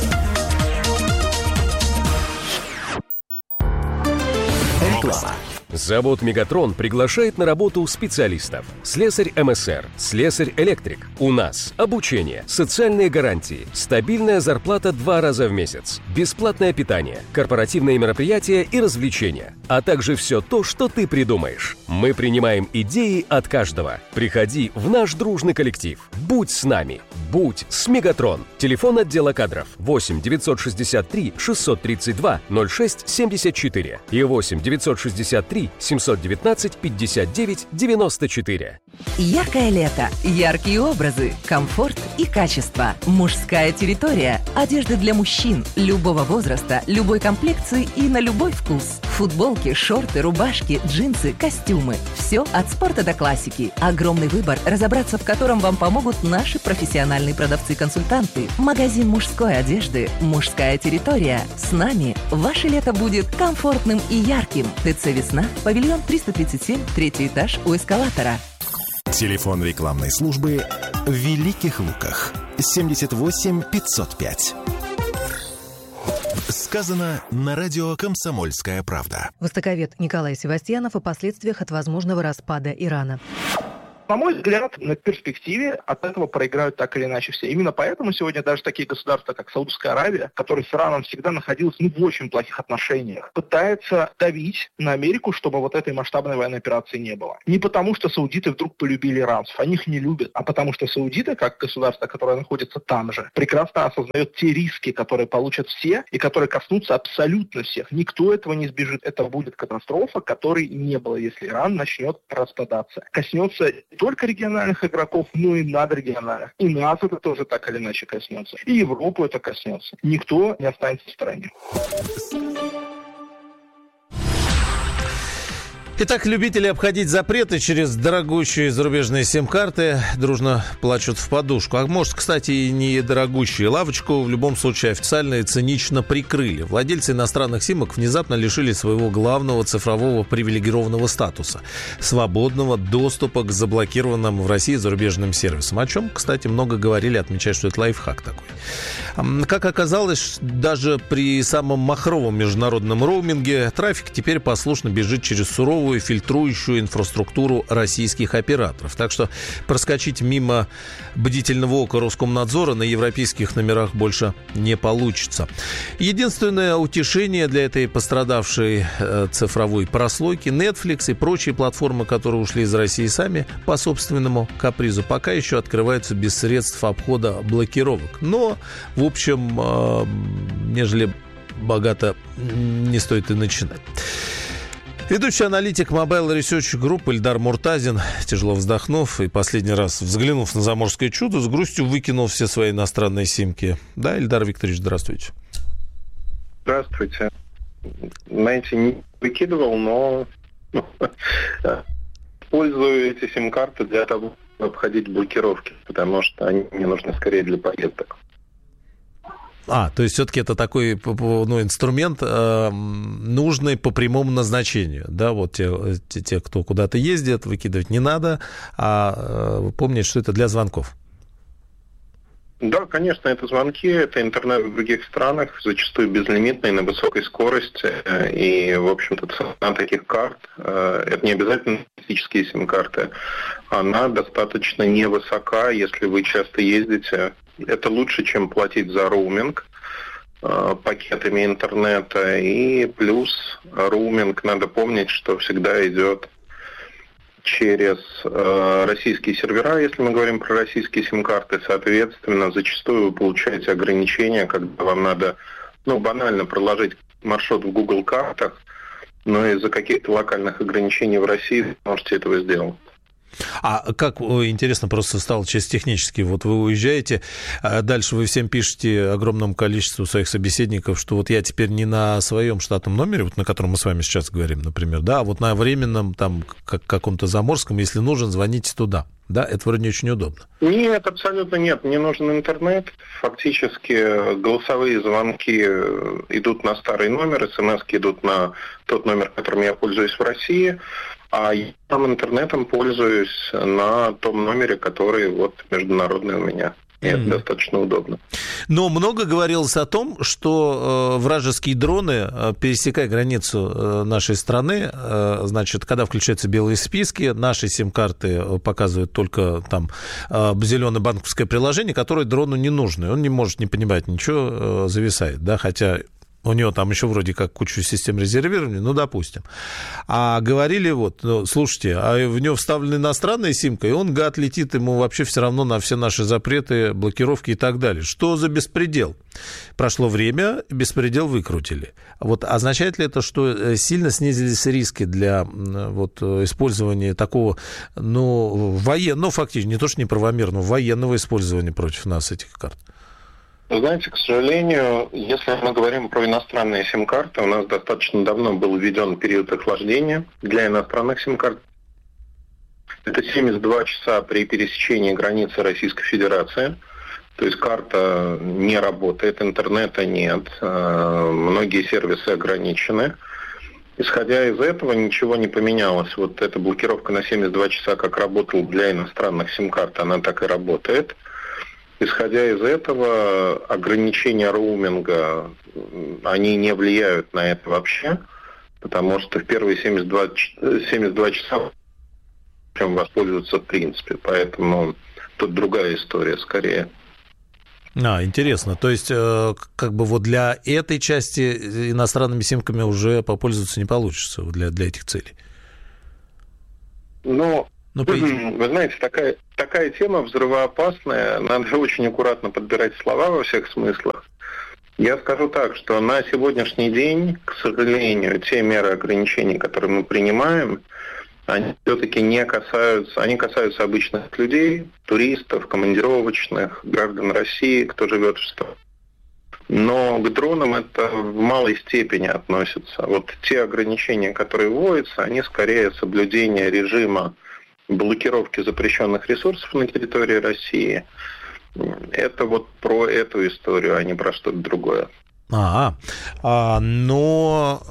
Speaker 7: Реклама.
Speaker 5: Завод «Мегатрон» приглашает на работу специалистов. Слесарь эм эс эр, слесарь-электрик. У нас обучение, социальные гарантии, стабильная зарплата два раза в месяц, бесплатное питание, корпоративные мероприятия и развлечения, а также все то, что ты придумаешь. Мы принимаем идеи от каждого. Приходи в наш дружный коллектив. Будь с нами. Будь с «Мегатрон». Телефон отдела кадров восемь девятьсот шестьдесят три шестьсот тридцать два ноль шесть семьдесят четыре и восемь девятьсот шестьдесят три семьсот девятнадцать пятьдесят девять девяносто четыре.
Speaker 16: Яркое лето, яркие образы, комфорт и качество. Мужская территория. Одежда для мужчин любого возраста, любой комплекции и на любой вкус. Футболки, шорты, рубашки, джинсы, костюмы. Все от спорта до классики. Огромный выбор, разобраться в котором вам помогут наши профессиональные продавцы-консультанты. Магазин мужской одежды «Мужская территория». С нами ваше лето будет комфортным и ярким. ТЦ «Весна», павильон триста тридцать семь, третий этаж у эскалатора.
Speaker 7: Телефон рекламной службы в Великих Луках. семьдесят восемь пятьсот пять. Сказано на радио «Комсомольская правда».
Speaker 17: Востоковед Николай Севастьянов о последствиях от возможного распада Ирана.
Speaker 18: На мой взгляд, на перспективе от этого проиграют так или иначе все. Именно поэтому сегодня даже такие государства, как Саудовская Аравия, которые с Ираном всегда находились ну, в очень плохих отношениях, пытаются давить на Америку, чтобы вот этой масштабной военной операции не было. Не потому, что саудиты вдруг полюбили иранцев, они их не любят, а потому что саудиты, как государство, которое находится там же, прекрасно осознают те риски, которые получат все и которые коснутся абсолютно всех. Никто этого не избежит. Это будет катастрофа, которой не было, если Иран начнет распадаться. Коснется только региональных игроков, но и надрегиональных. И нас это тоже так или иначе коснется. И Европу это коснется. Никто не останется в стороне.
Speaker 1: Итак, любители обходить запреты через дорогущие зарубежные сим-карты дружно плачут в подушку. А может, кстати, и не дорогущие. Лавочку в любом случае официально и цинично прикрыли. Владельцы иностранных симок внезапно лишили своего главного цифрового привилегированного статуса – свободного доступа к заблокированным в России зарубежным сервисам. О чем, кстати, много говорили, отмечая, что это лайфхак такой. Как оказалось, даже при самом махровом международном роуминге трафик теперь послушно бежит через суровую фильтрующую инфраструктуру российских операторов. Так что проскочить мимо бдительного ока Роскомнадзора на европейских номерах больше не получится. Единственное утешение для этой пострадавшей э, цифровой прослойки — Netflix и прочие платформы, которые ушли из России сами по собственному капризу, пока еще открываются без средств обхода блокировок. Но, в общем, э, нежели богато, не стоит и начинать. Ведущий аналитик Mobile Research Group Ильдар Муртазин, тяжело вздохнув и последний раз взглянув на заморское чудо, с грустью выкинул все свои иностранные симки. Да, Ильдар Викторович, здравствуйте.
Speaker 19: Здравствуйте. Знаете, не выкидывал, но использую эти сим-карты для того, чтобы обходить блокировки, потому что они мне нужны скорее для поездок.
Speaker 1: А, то есть все-таки это такой ну, инструмент, э, нужный по прямому назначению. Да, вот те, те, те, кто куда-то ездит, выкидывать не надо, а э, помнить, что это для звонков.
Speaker 19: Да, конечно, это звонки, это интернет в других странах, зачастую безлимитный, на высокой скорости. И, в общем-то, цена таких карт, э, это не обязательно физические сим-карты, она достаточно невысока, если вы часто ездите. Это лучше, чем платить за роуминг э, пакетами интернета. И плюс роуминг, надо помнить, что всегда идет через э, российские сервера, если мы говорим про российские сим-карты. Соответственно, зачастую вы получаете ограничения, когда вам надо, ну, банально проложить маршрут в Google картах, но из-за каких-то локальных ограничений в России вы можете этого сделать.
Speaker 1: А как, интересно, просто стало чисто технически, вот вы уезжаете, а дальше вы всем пишете огромному количеству своих собеседников, что вот я теперь не на своем штатном номере, вот на котором мы с вами сейчас говорим, например, да, а вот на временном, там, как, каком-то заморском, если нужен, звоните туда. Да, это вроде не очень удобно.
Speaker 19: Нет, абсолютно нет. Мне нужен интернет. Фактически голосовые звонки идут на старый номер, смс-ки идут на тот номер, которым я пользуюсь в России, а я там интернетом пользуюсь на том номере, который вот международный у меня. И mm-hmm. это достаточно удобно.
Speaker 1: Но много говорилось о том, что э, вражеские дроны, э, пересекая границу э, нашей страны, э, значит, когда включаются белые списки, наши сим-карты показывают только там э, зеленое банковское приложение, которое дрону не нужно. Он не может не понимать ничего, э, зависает, да, хотя... У него там еще вроде как кучу систем резервирования, ну, допустим. А говорили вот, ну, слушайте, а в него вставлена иностранная симка, и он, гад, летит, ему вообще все равно на все наши запреты, блокировки и так далее. Что за беспредел? Прошло время, беспредел выкрутили. Вот означает ли это, что сильно снизились риски для вот, использования такого, ну, военного, ну, фактически, не то что неправомерного, военного использования против нас этих карт?
Speaker 19: Знаете, к сожалению, если мы говорим про иностранные сим-карты, у нас достаточно давно был введен период охлаждения для иностранных сим-карт. Это семьдесят два часа при пересечении границы Российской Федерации. То есть карта не работает, интернета нет, многие сервисы ограничены. Исходя из этого, ничего не поменялось. Вот эта блокировка на семьдесят два часа, как работала для иностранных сим-карт, она так и работает. Исходя из этого, ограничения роуминга, они не влияют на это вообще, потому что в первые семьдесят два, семьдесят два часа чем воспользоваться в принципе. Поэтому тут другая история скорее.
Speaker 1: А, интересно. То есть, как бы вот для этой части иностранными симками уже попользоваться не получится для, для этих целей?
Speaker 19: Ну... Ну, вы знаете, такая, такая тема взрывоопасная, надо очень аккуратно подбирать слова во всех смыслах. Я скажу так, что на сегодняшний день, к сожалению, те меры ограничений, которые мы принимаем, они все-таки не касаются, они касаются обычных людей, туристов, командировочных, граждан России, кто живет в стране. Но к дронам это в малой степени относится. Вот те ограничения, которые вводятся, они скорее соблюдение режима блокировки запрещенных ресурсов на территории России. Это вот про эту историю, а не про что-то другое.
Speaker 1: А, а но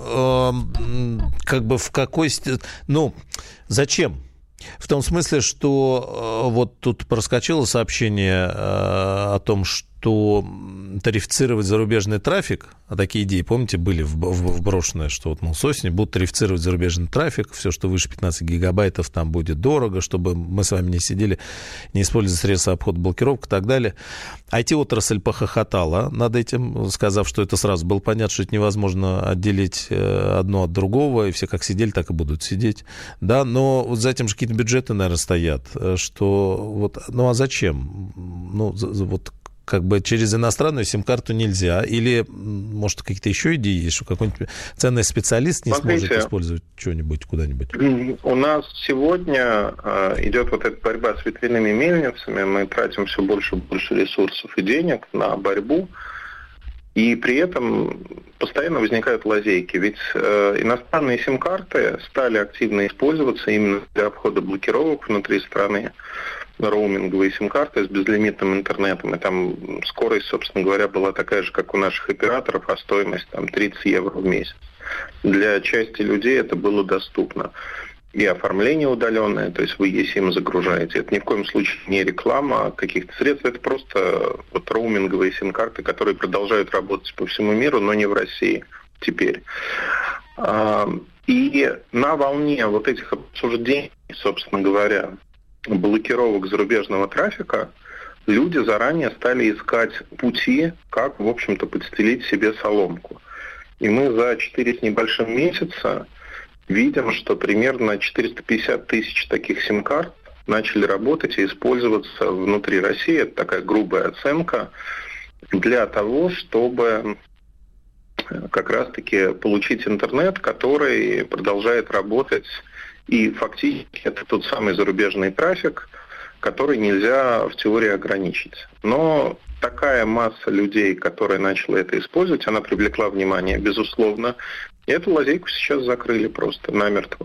Speaker 1: э, как бы в какой... Ну, зачем? В том смысле, что э, вот тут проскочило сообщение э, о том, что тарифицировать зарубежный трафик, а такие идеи, помните, были вброшены, что вот, мол, с осени будут тарифицировать зарубежный трафик, все, что выше пятнадцать гигабайтов, там будет дорого, чтобы мы с вами не сидели, не использовали средства обхода блокировок и так далее. ай ти-отрасль похохотала над этим, сказав, что это сразу было понятно, что это невозможно отделить одно от другого, и все как сидели, так и будут сидеть. Да, но вот за этим же какие-то бюджеты, наверное, стоят, что вот, ну а зачем? Ну, вот как бы через иностранную сим-карту нельзя? Или, может, какие-то еще идеи есть, что какой-нибудь ценный специалист не Смотрите, сможет использовать что-нибудь куда-нибудь?
Speaker 19: У нас сегодня идет вот эта борьба с ветряными мельницами. Мы тратим все больше и больше ресурсов и денег на борьбу. И при этом постоянно возникают лазейки. Ведь э, иностранные сим-карты стали активно использоваться именно для обхода блокировок внутри страны. Роуминговые сим-карты с безлимитным интернетом. И там скорость, собственно говоря, была такая же, как у наших операторов, а стоимость там тридцать евро в месяц. Для части людей это было доступно. И оформление удаленное, то есть вы eSIM загружаете. Это ни в коем случае не реклама каких-то средств, это просто вот роуминговые сим-карты, которые продолжают работать по всему миру, но не в России теперь. И на волне вот этих обсуждений, собственно говоря, блокировок зарубежного трафика, люди заранее стали искать пути, как, в общем-то, подстелить себе соломку. И мы за четыре с небольшим месяца видим, что примерно четыреста пятьдесят тысяч таких сим-карт начали работать и использоваться внутри России. Это такая грубая оценка для того, чтобы как раз-таки получить интернет, который продолжает работать. И фактически это тот самый зарубежный трафик, который нельзя в теории ограничить. Но такая масса людей, которая начала это использовать, она привлекла внимание, безусловно. И эту лазейку сейчас закрыли просто намертво.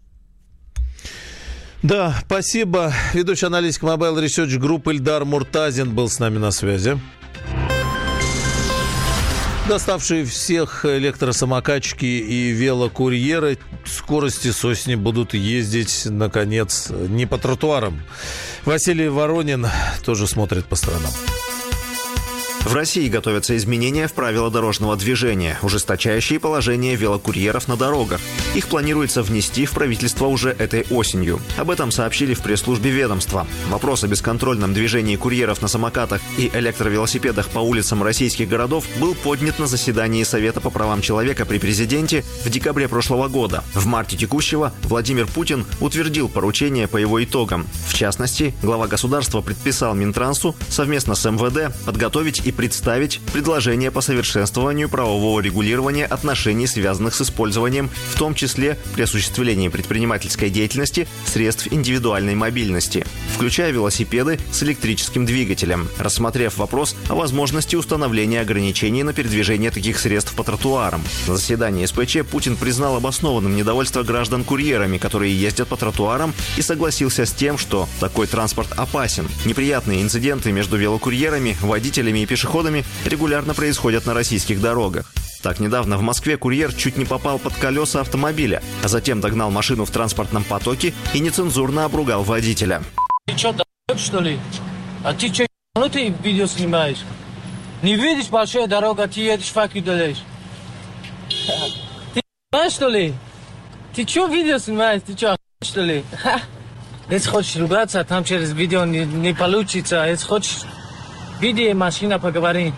Speaker 1: Да, спасибо. Ведущий аналитик Mobile Research Group Ильдар Муртазин был с нами на связи. Доставшие всех электросамокатчики и велокурьеры скорости с осени будут ездить, наконец, не по тротуарам. Василий Воронин тоже смотрит по сторонам.
Speaker 20: В России готовятся изменения в правила дорожного движения, ужесточающие положение велокурьеров на дорогах. Их планируется внести в правительство уже этой осенью. Об этом сообщили в пресс-службе ведомства. Вопрос о бесконтрольном движении курьеров на самокатах и электровелосипедах по улицам российских городов был поднят на заседании Совета по правам человека при президенте в декабре прошлого года. В марте текущего Владимир Путин утвердил поручение по его итогам. В частности, глава государства предписал Минтрансу совместно с эм вэ дэ подготовить и представить предложение по совершенствованию правового регулирования отношений, связанных с использованием, в том числе при осуществлении предпринимательской деятельности, средств индивидуальной мобильности, включая велосипеды с электрическим двигателем, рассмотрев вопрос о возможности установления ограничений на передвижение таких средств по тротуарам. На заседании эс пэ че Путин признал обоснованным недовольство граждан курьерами, которые ездят по тротуарам, и согласился с тем, что такой транспорт опасен. Неприятные инциденты между велокурьерами, водителями и пешеходами регулярно происходят на российских дорогах. Так, недавно в Москве курьер чуть не попал под колеса автомобиля, а затем догнал машину в транспортном потоке и нецензурно обругал водителя.
Speaker 21: Ты что, да***, что ли? А ты что, ну ты видео снимаешь? Не видишь большая дорога, ты едешь, фак удаляешь. Ты знаешь, что ли? Ты что видео снимаешь? Ты что, что ли? Если хочешь ругаться, а там через видео не, не получится. Если хочешь... Види, машина, поговори.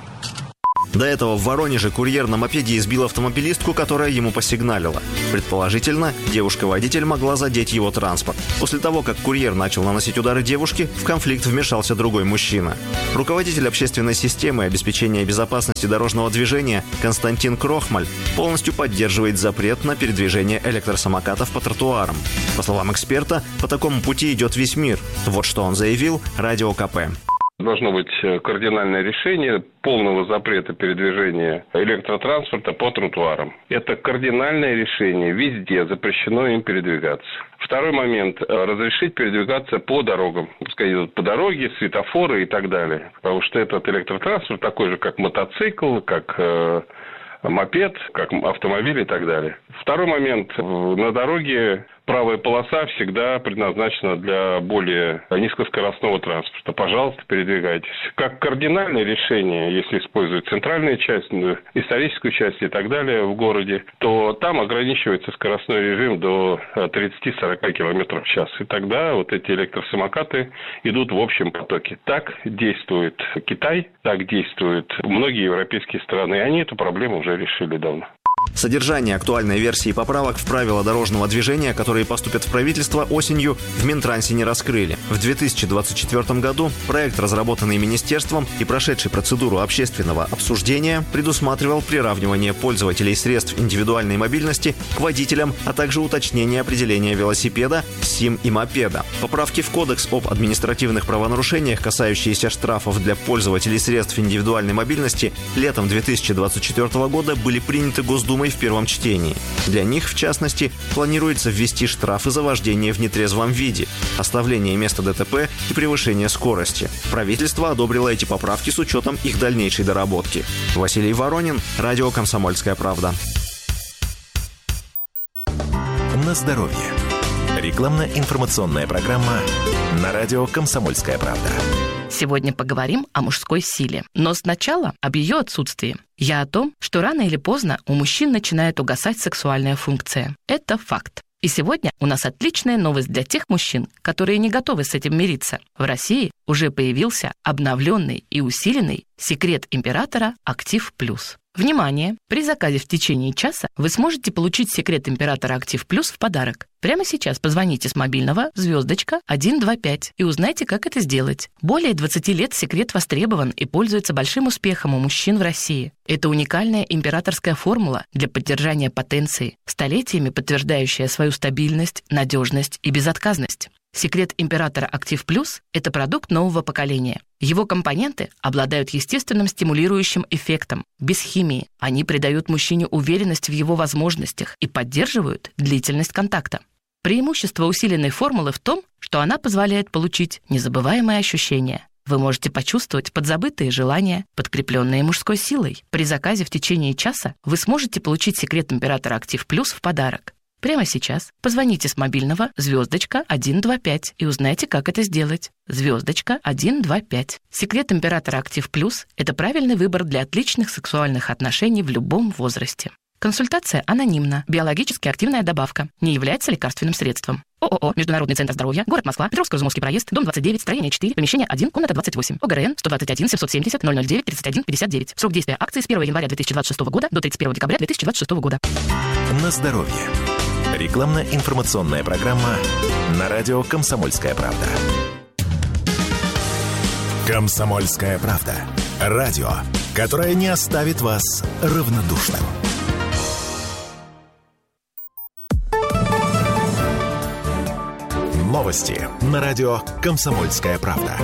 Speaker 20: До этого в Воронеже курьер на мопеде избил автомобилистку, которая ему посигналила. Предположительно, девушка-водитель могла задеть его транспорт. После того, как курьер начал наносить удары девушке, в конфликт вмешался другой мужчина. Руководитель общественной системы обеспечения безопасности дорожного движения Константин Крохмаль полностью поддерживает запрет на передвижение электросамокатов по тротуарам. По словам эксперта, по такому пути идет весь мир. Вот что он заявил Радио ка пэ.
Speaker 22: Должно быть кардинальное решение полного запрета передвижения электротранспорта по тротуарам. Это кардинальное решение. Везде запрещено им передвигаться. Второй момент. Разрешить передвигаться по дорогам. Пускай идут по дороге, светофоры и так далее. Потому что этот электротранспорт такой же, как мотоцикл, как э, мопед, как автомобиль и так далее. Второй момент. На дороге правая полоса всегда предназначена для более низкоскоростного транспорта. Пожалуйста, передвигайтесь. Как кардинальное решение, если использовать центральную часть, историческую часть и так далее в городе, то там ограничивается скоростной режим до тридцать-сорок километров в час. И тогда вот эти электросамокаты идут в общем потоке. Так действует Китай, так действуют многие европейские страны. И они эту проблему уже решили давно.
Speaker 20: Содержание актуальной версии поправок в правила дорожного движения, которые поступят в правительство осенью, в Минтрансе не раскрыли. В две тысячи двадцать четвёртом году проект, разработанный министерством и прошедший процедуру общественного обсуждения, предусматривал приравнивание пользователей средств индивидуальной мобильности к водителям, а также уточнение определения велосипеда, сим и мопеда. Поправки в Кодекс об административных правонарушениях, касающиеся штрафов для пользователей средств индивидуальной мобильности, летом две тысячи двадцать четвёртого года были приняты Госдумой в первом чтении. Для них, в частности, планируется ввести штрафы за вождение в нетрезвом виде, оставление места дэ тэ пэ и превышение скорости. Правительство одобрило эти поправки с учетом их дальнейшей доработки. Василий Воронин, Радио «Комсомольская правда».
Speaker 7: На здоровье. Рекламно-информационная программа на Радио «Комсомольская правда».
Speaker 23: Сегодня поговорим о мужской силе, но сначала об ее отсутствии. Я о том, что рано или поздно у мужчин начинает угасать сексуальная функция. Это факт. И сегодня у нас отличная новость для тех мужчин, которые не готовы с этим мириться. В России уже появился обновленный и усиленный секрет императора «Актив Плюс». Внимание! При заказе в течение часа вы сможете получить секрет императора «Актив Плюс» в подарок. Прямо сейчас позвоните с мобильного звездочка сто двадцать пять и узнайте, как это сделать. Более двадцати лет секрет востребован и пользуется большим успехом у мужчин в России. Это уникальная императорская формула для поддержания потенции, столетиями подтверждающая свою стабильность, надежность и безотказность. Секрет императора «Актив Плюс» — это продукт нового поколения. Его компоненты обладают естественным стимулирующим эффектом. Без химии они придают мужчине уверенность в его возможностях и поддерживают длительность контакта. Преимущество усиленной формулы в том, что она позволяет получить незабываемые ощущения. Вы можете почувствовать подзабытые желания, подкрепленные мужской силой. При заказе в течение часа вы сможете получить секрет императора Актив Плюс в подарок. Прямо сейчас позвоните с мобильного звездочка один два пять и узнайте, как это сделать. Звездочка один два пять. Секрет императора Актив Плюс – это правильный выбор для отличных сексуальных отношений в любом возрасте. Консультация анонимна. Биологически активная добавка. Не является лекарственным средством. ООО «Международный центр здоровья», город Москва, Петровско-Изумовский проезд, дом двадцать девять, строение четыре, помещение один, комната двадцать восемь. ОГРН сто двадцать один семьсот семьдесят ноль ноль девять тридцать один пятьдесят девять. Срок действия акции с первого января две тысячи двадцать шестого года до тридцать первого декабря две тысячи двадцать шестого года.
Speaker 7: На здоровье. Рекламно-информационная программа на радио «Комсомольская правда». «Комсомольская правда». Радио, которое не оставит вас равнодушным. Новости на радио «Комсомольская правда».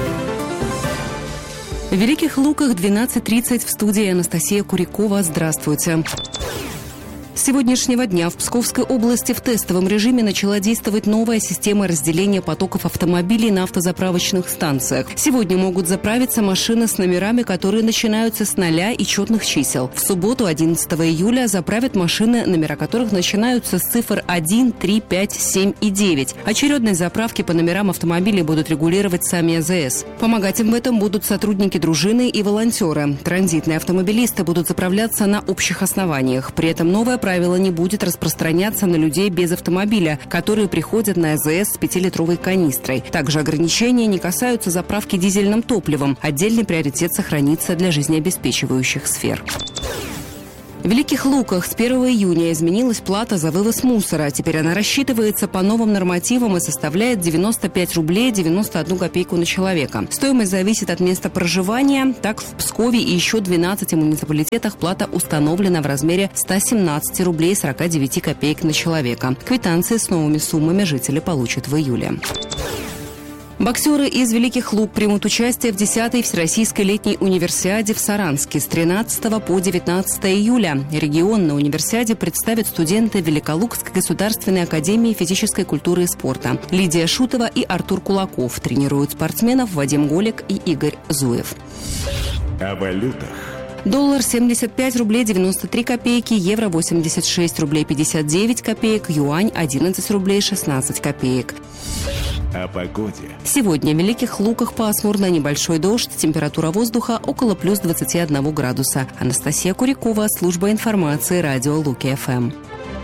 Speaker 2: В Великих Луках двенадцать тридцать, в студии Анастасия Курякова. Здравствуйте. С сегодняшнего дня в Псковской области в тестовом режиме начала действовать новая система разделения потоков автомобилей на автозаправочных станциях. Сегодня могут заправиться машины с номерами, которые начинаются с ноля и четных чисел. В субботу, одиннадцатого июля, заправят машины, номера которых начинаются с цифр один, три, пять, семь и девять. Очередность заправки по номерам автомобилей будут регулировать сами а зэ эс. Помогать им в этом будут сотрудники дружины и волонтеры. Транзитные автомобилисты будут заправляться на общих основаниях. При этом новая правило не будет распространяться на людей без автомобиля, которые приходят на а зэ эс с пятилитровой канистрой. Также ограничения не касаются заправки дизельным топливом. Отдельный приоритет сохранится для жизнеобеспечивающих сфер. В Великих Луках с первого июня изменилась плата за вывоз мусора. Теперь она рассчитывается по новым нормативам и составляет девяносто пять рублей девяносто одну копейку на человека. Стоимость зависит от места проживания. Так, в Пскове и еще двенадцати муниципалитетах плата установлена в размере ста семнадцати рублей сорока девяти копеек на человека. Квитанции с новыми суммами жители получат в июле. Боксеры из Великих Лук примут участие в десятой Всероссийской летней универсиаде в Саранске с тринадцатого по девятнадцатое июля. Регион на универсиаде представят студенты Великолукской государственной академии физической культуры и спорта. Лидия Шутова и Артур Кулаков. Тренируют спортсменов Вадим Голик и Игорь Зуев.
Speaker 7: О валютах.
Speaker 2: Доллар семьдесят пять рублей девяносто три копейки, евро восемьдесят шесть рублей пятьдесят девять копеек, юань одиннадцать рублей шестнадцать копеек.
Speaker 7: О погоде.
Speaker 2: Сегодня в Великих Луках пасмурно, небольшой дождь, температура воздуха около плюс двадцати одного градуса. Анастасия Курякова, служба информации, радио Луки-ФМ.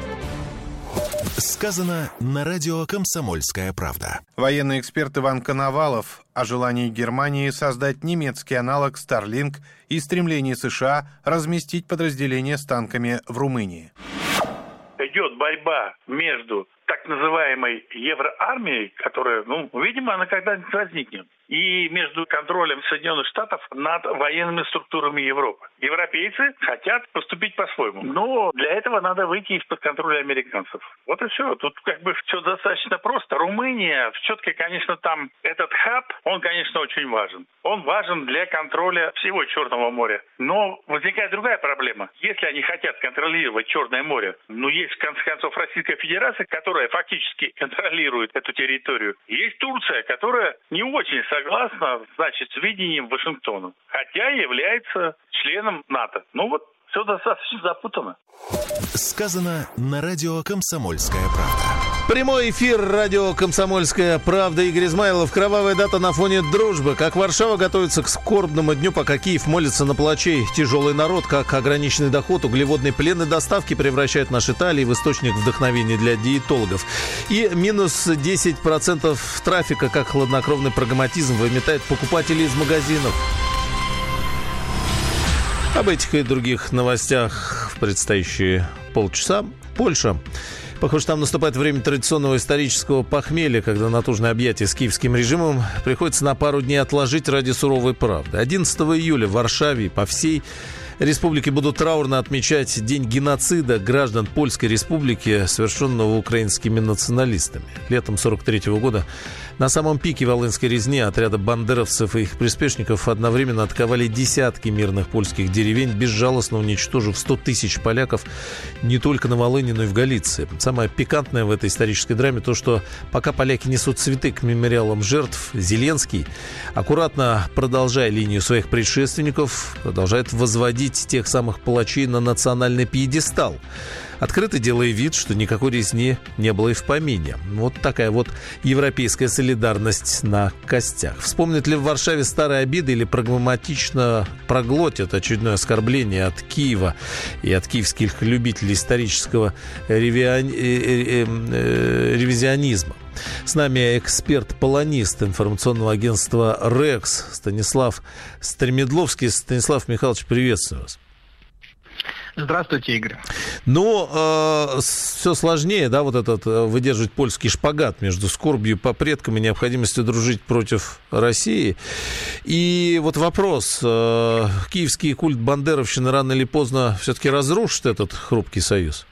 Speaker 7: Сказано на радио «Комсомольская правда».
Speaker 11: Военный эксперт Иван Коновалов о желании Германии создать немецкий аналог Starlink и стремлении США разместить подразделения с танками в Румынии.
Speaker 3: Идет борьба между так называемой евроармией, которая, ну, видимо, она когда-нибудь возникнет, и между контролем Соединенных Штатов над военными структурами Европы. Европейцы хотят поступить по-своему, но для этого надо выйти из-под контроля американцев. Вот и все. Тут как бы все достаточно просто. Румыния, все-таки, конечно, там этот хаб, он, конечно, очень важен. Он важен для контроля всего Черного моря. Но возникает другая проблема. Если они хотят контролировать Черное море, ну, есть, в конце концов, Российская Федерация, которая фактически контролирует эту территорию. Есть Турция, которая не очень согласна, значит, с видением Вашингтона, хотя является членом НАТО. Ну вот, все достаточно запутано.
Speaker 7: Сказано на радио «Комсомольская правда».
Speaker 1: Прямой эфир радио «Комсомольская правда». Игорь Измайлов. Кровавая дата на фоне дружбы. Как Варшава готовится к скорбному дню, пока Киев молится на плачей. Тяжелый народ, как ограниченный доход, углеводный плен и доставки превращают наши Италии в источник вдохновения для диетологов. И минус десять процентов трафика, как хладнокровный прагматизм, выметает покупателей из магазинов. Об этих и других новостях в предстоящие полчаса. Польша. Похоже, там наступает время традиционного исторического похмелья, когда натужное объятие с киевским режимом приходится на пару дней отложить ради суровой правды. одиннадцатого июля в Варшаве по всей республики будут траурно отмечать День геноцида граждан Польской республики, совершенного украинскими националистами. Летом сорок третьего года на самом пике волынской резни отряда бандеровцев и их приспешников одновременно атаковали десятки мирных польских деревень, безжалостно уничтожив сто тысяч поляков не только на Волыни, но и в Галиции. Самое пикантное в этой исторической драме то, что пока поляки несут цветы к мемориалам жертв, Зеленский, аккуратно продолжая линию своих предшественников, продолжает возводить тех самых палачей на национальный пьедестал, открыто делая вид, что никакой резни не было и в помине. Вот такая вот европейская солидарность на костях. Вспомнит ли в Варшаве старые обиды или прагматично проглотит очередное оскорбление от Киева и от киевских любителей исторического ревиан... ревизионизма? С нами эксперт-полонист информационного агентства «Рекс» Станислав Стремедловский. Станислав Михайлович, приветствую вас.
Speaker 18: Здравствуйте, Игорь.
Speaker 1: Ну, э, все сложнее, да, вот этот выдерживать польский шпагат между скорбью по предкам и необходимостью дружить против России. И вот вопрос, э, киевский культ бандеровщины рано или поздно все-таки разрушит этот хрупкий союз?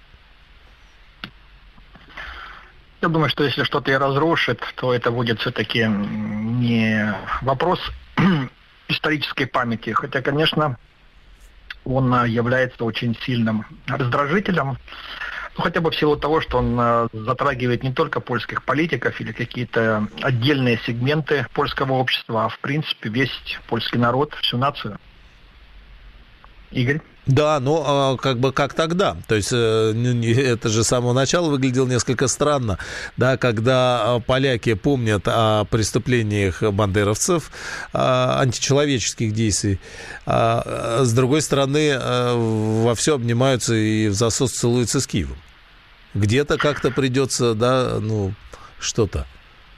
Speaker 18: Я думаю, что если что-то и разрушит, то это будет все-таки не вопрос исторической памяти. Хотя, конечно, он является очень сильным раздражителем, ну, хотя бы в силу того, что он затрагивает не только польских политиков или какие-то отдельные сегменты польского общества, а в принципе весь польский народ, всю нацию. Игорь?
Speaker 1: Да, но как бы как тогда? То есть это же с самого начала выглядело несколько странно, да, когда поляки помнят о преступлениях бандеровцев, античеловеческих действий, а с другой стороны во все обнимаются и в засос целуются с Киевом. Где-то как-то придется, да, ну, что-то.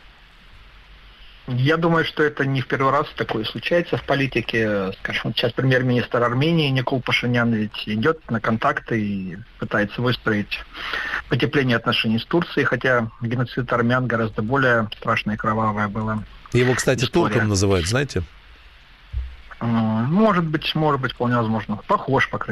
Speaker 18: Я думаю, что это не в первый раз такое случается в политике. Скажем, сейчас премьер-министр Армении Никол Пашинян ведь идет на контакты и пытается выстроить потепление отношений с Турцией, хотя геноцид армян гораздо более страшная и кровавая была.
Speaker 1: Его, кстати,
Speaker 18: история.
Speaker 1: турком называют, знаете?
Speaker 18: Может быть, может быть, вполне возможно. Похож, по крайней мере.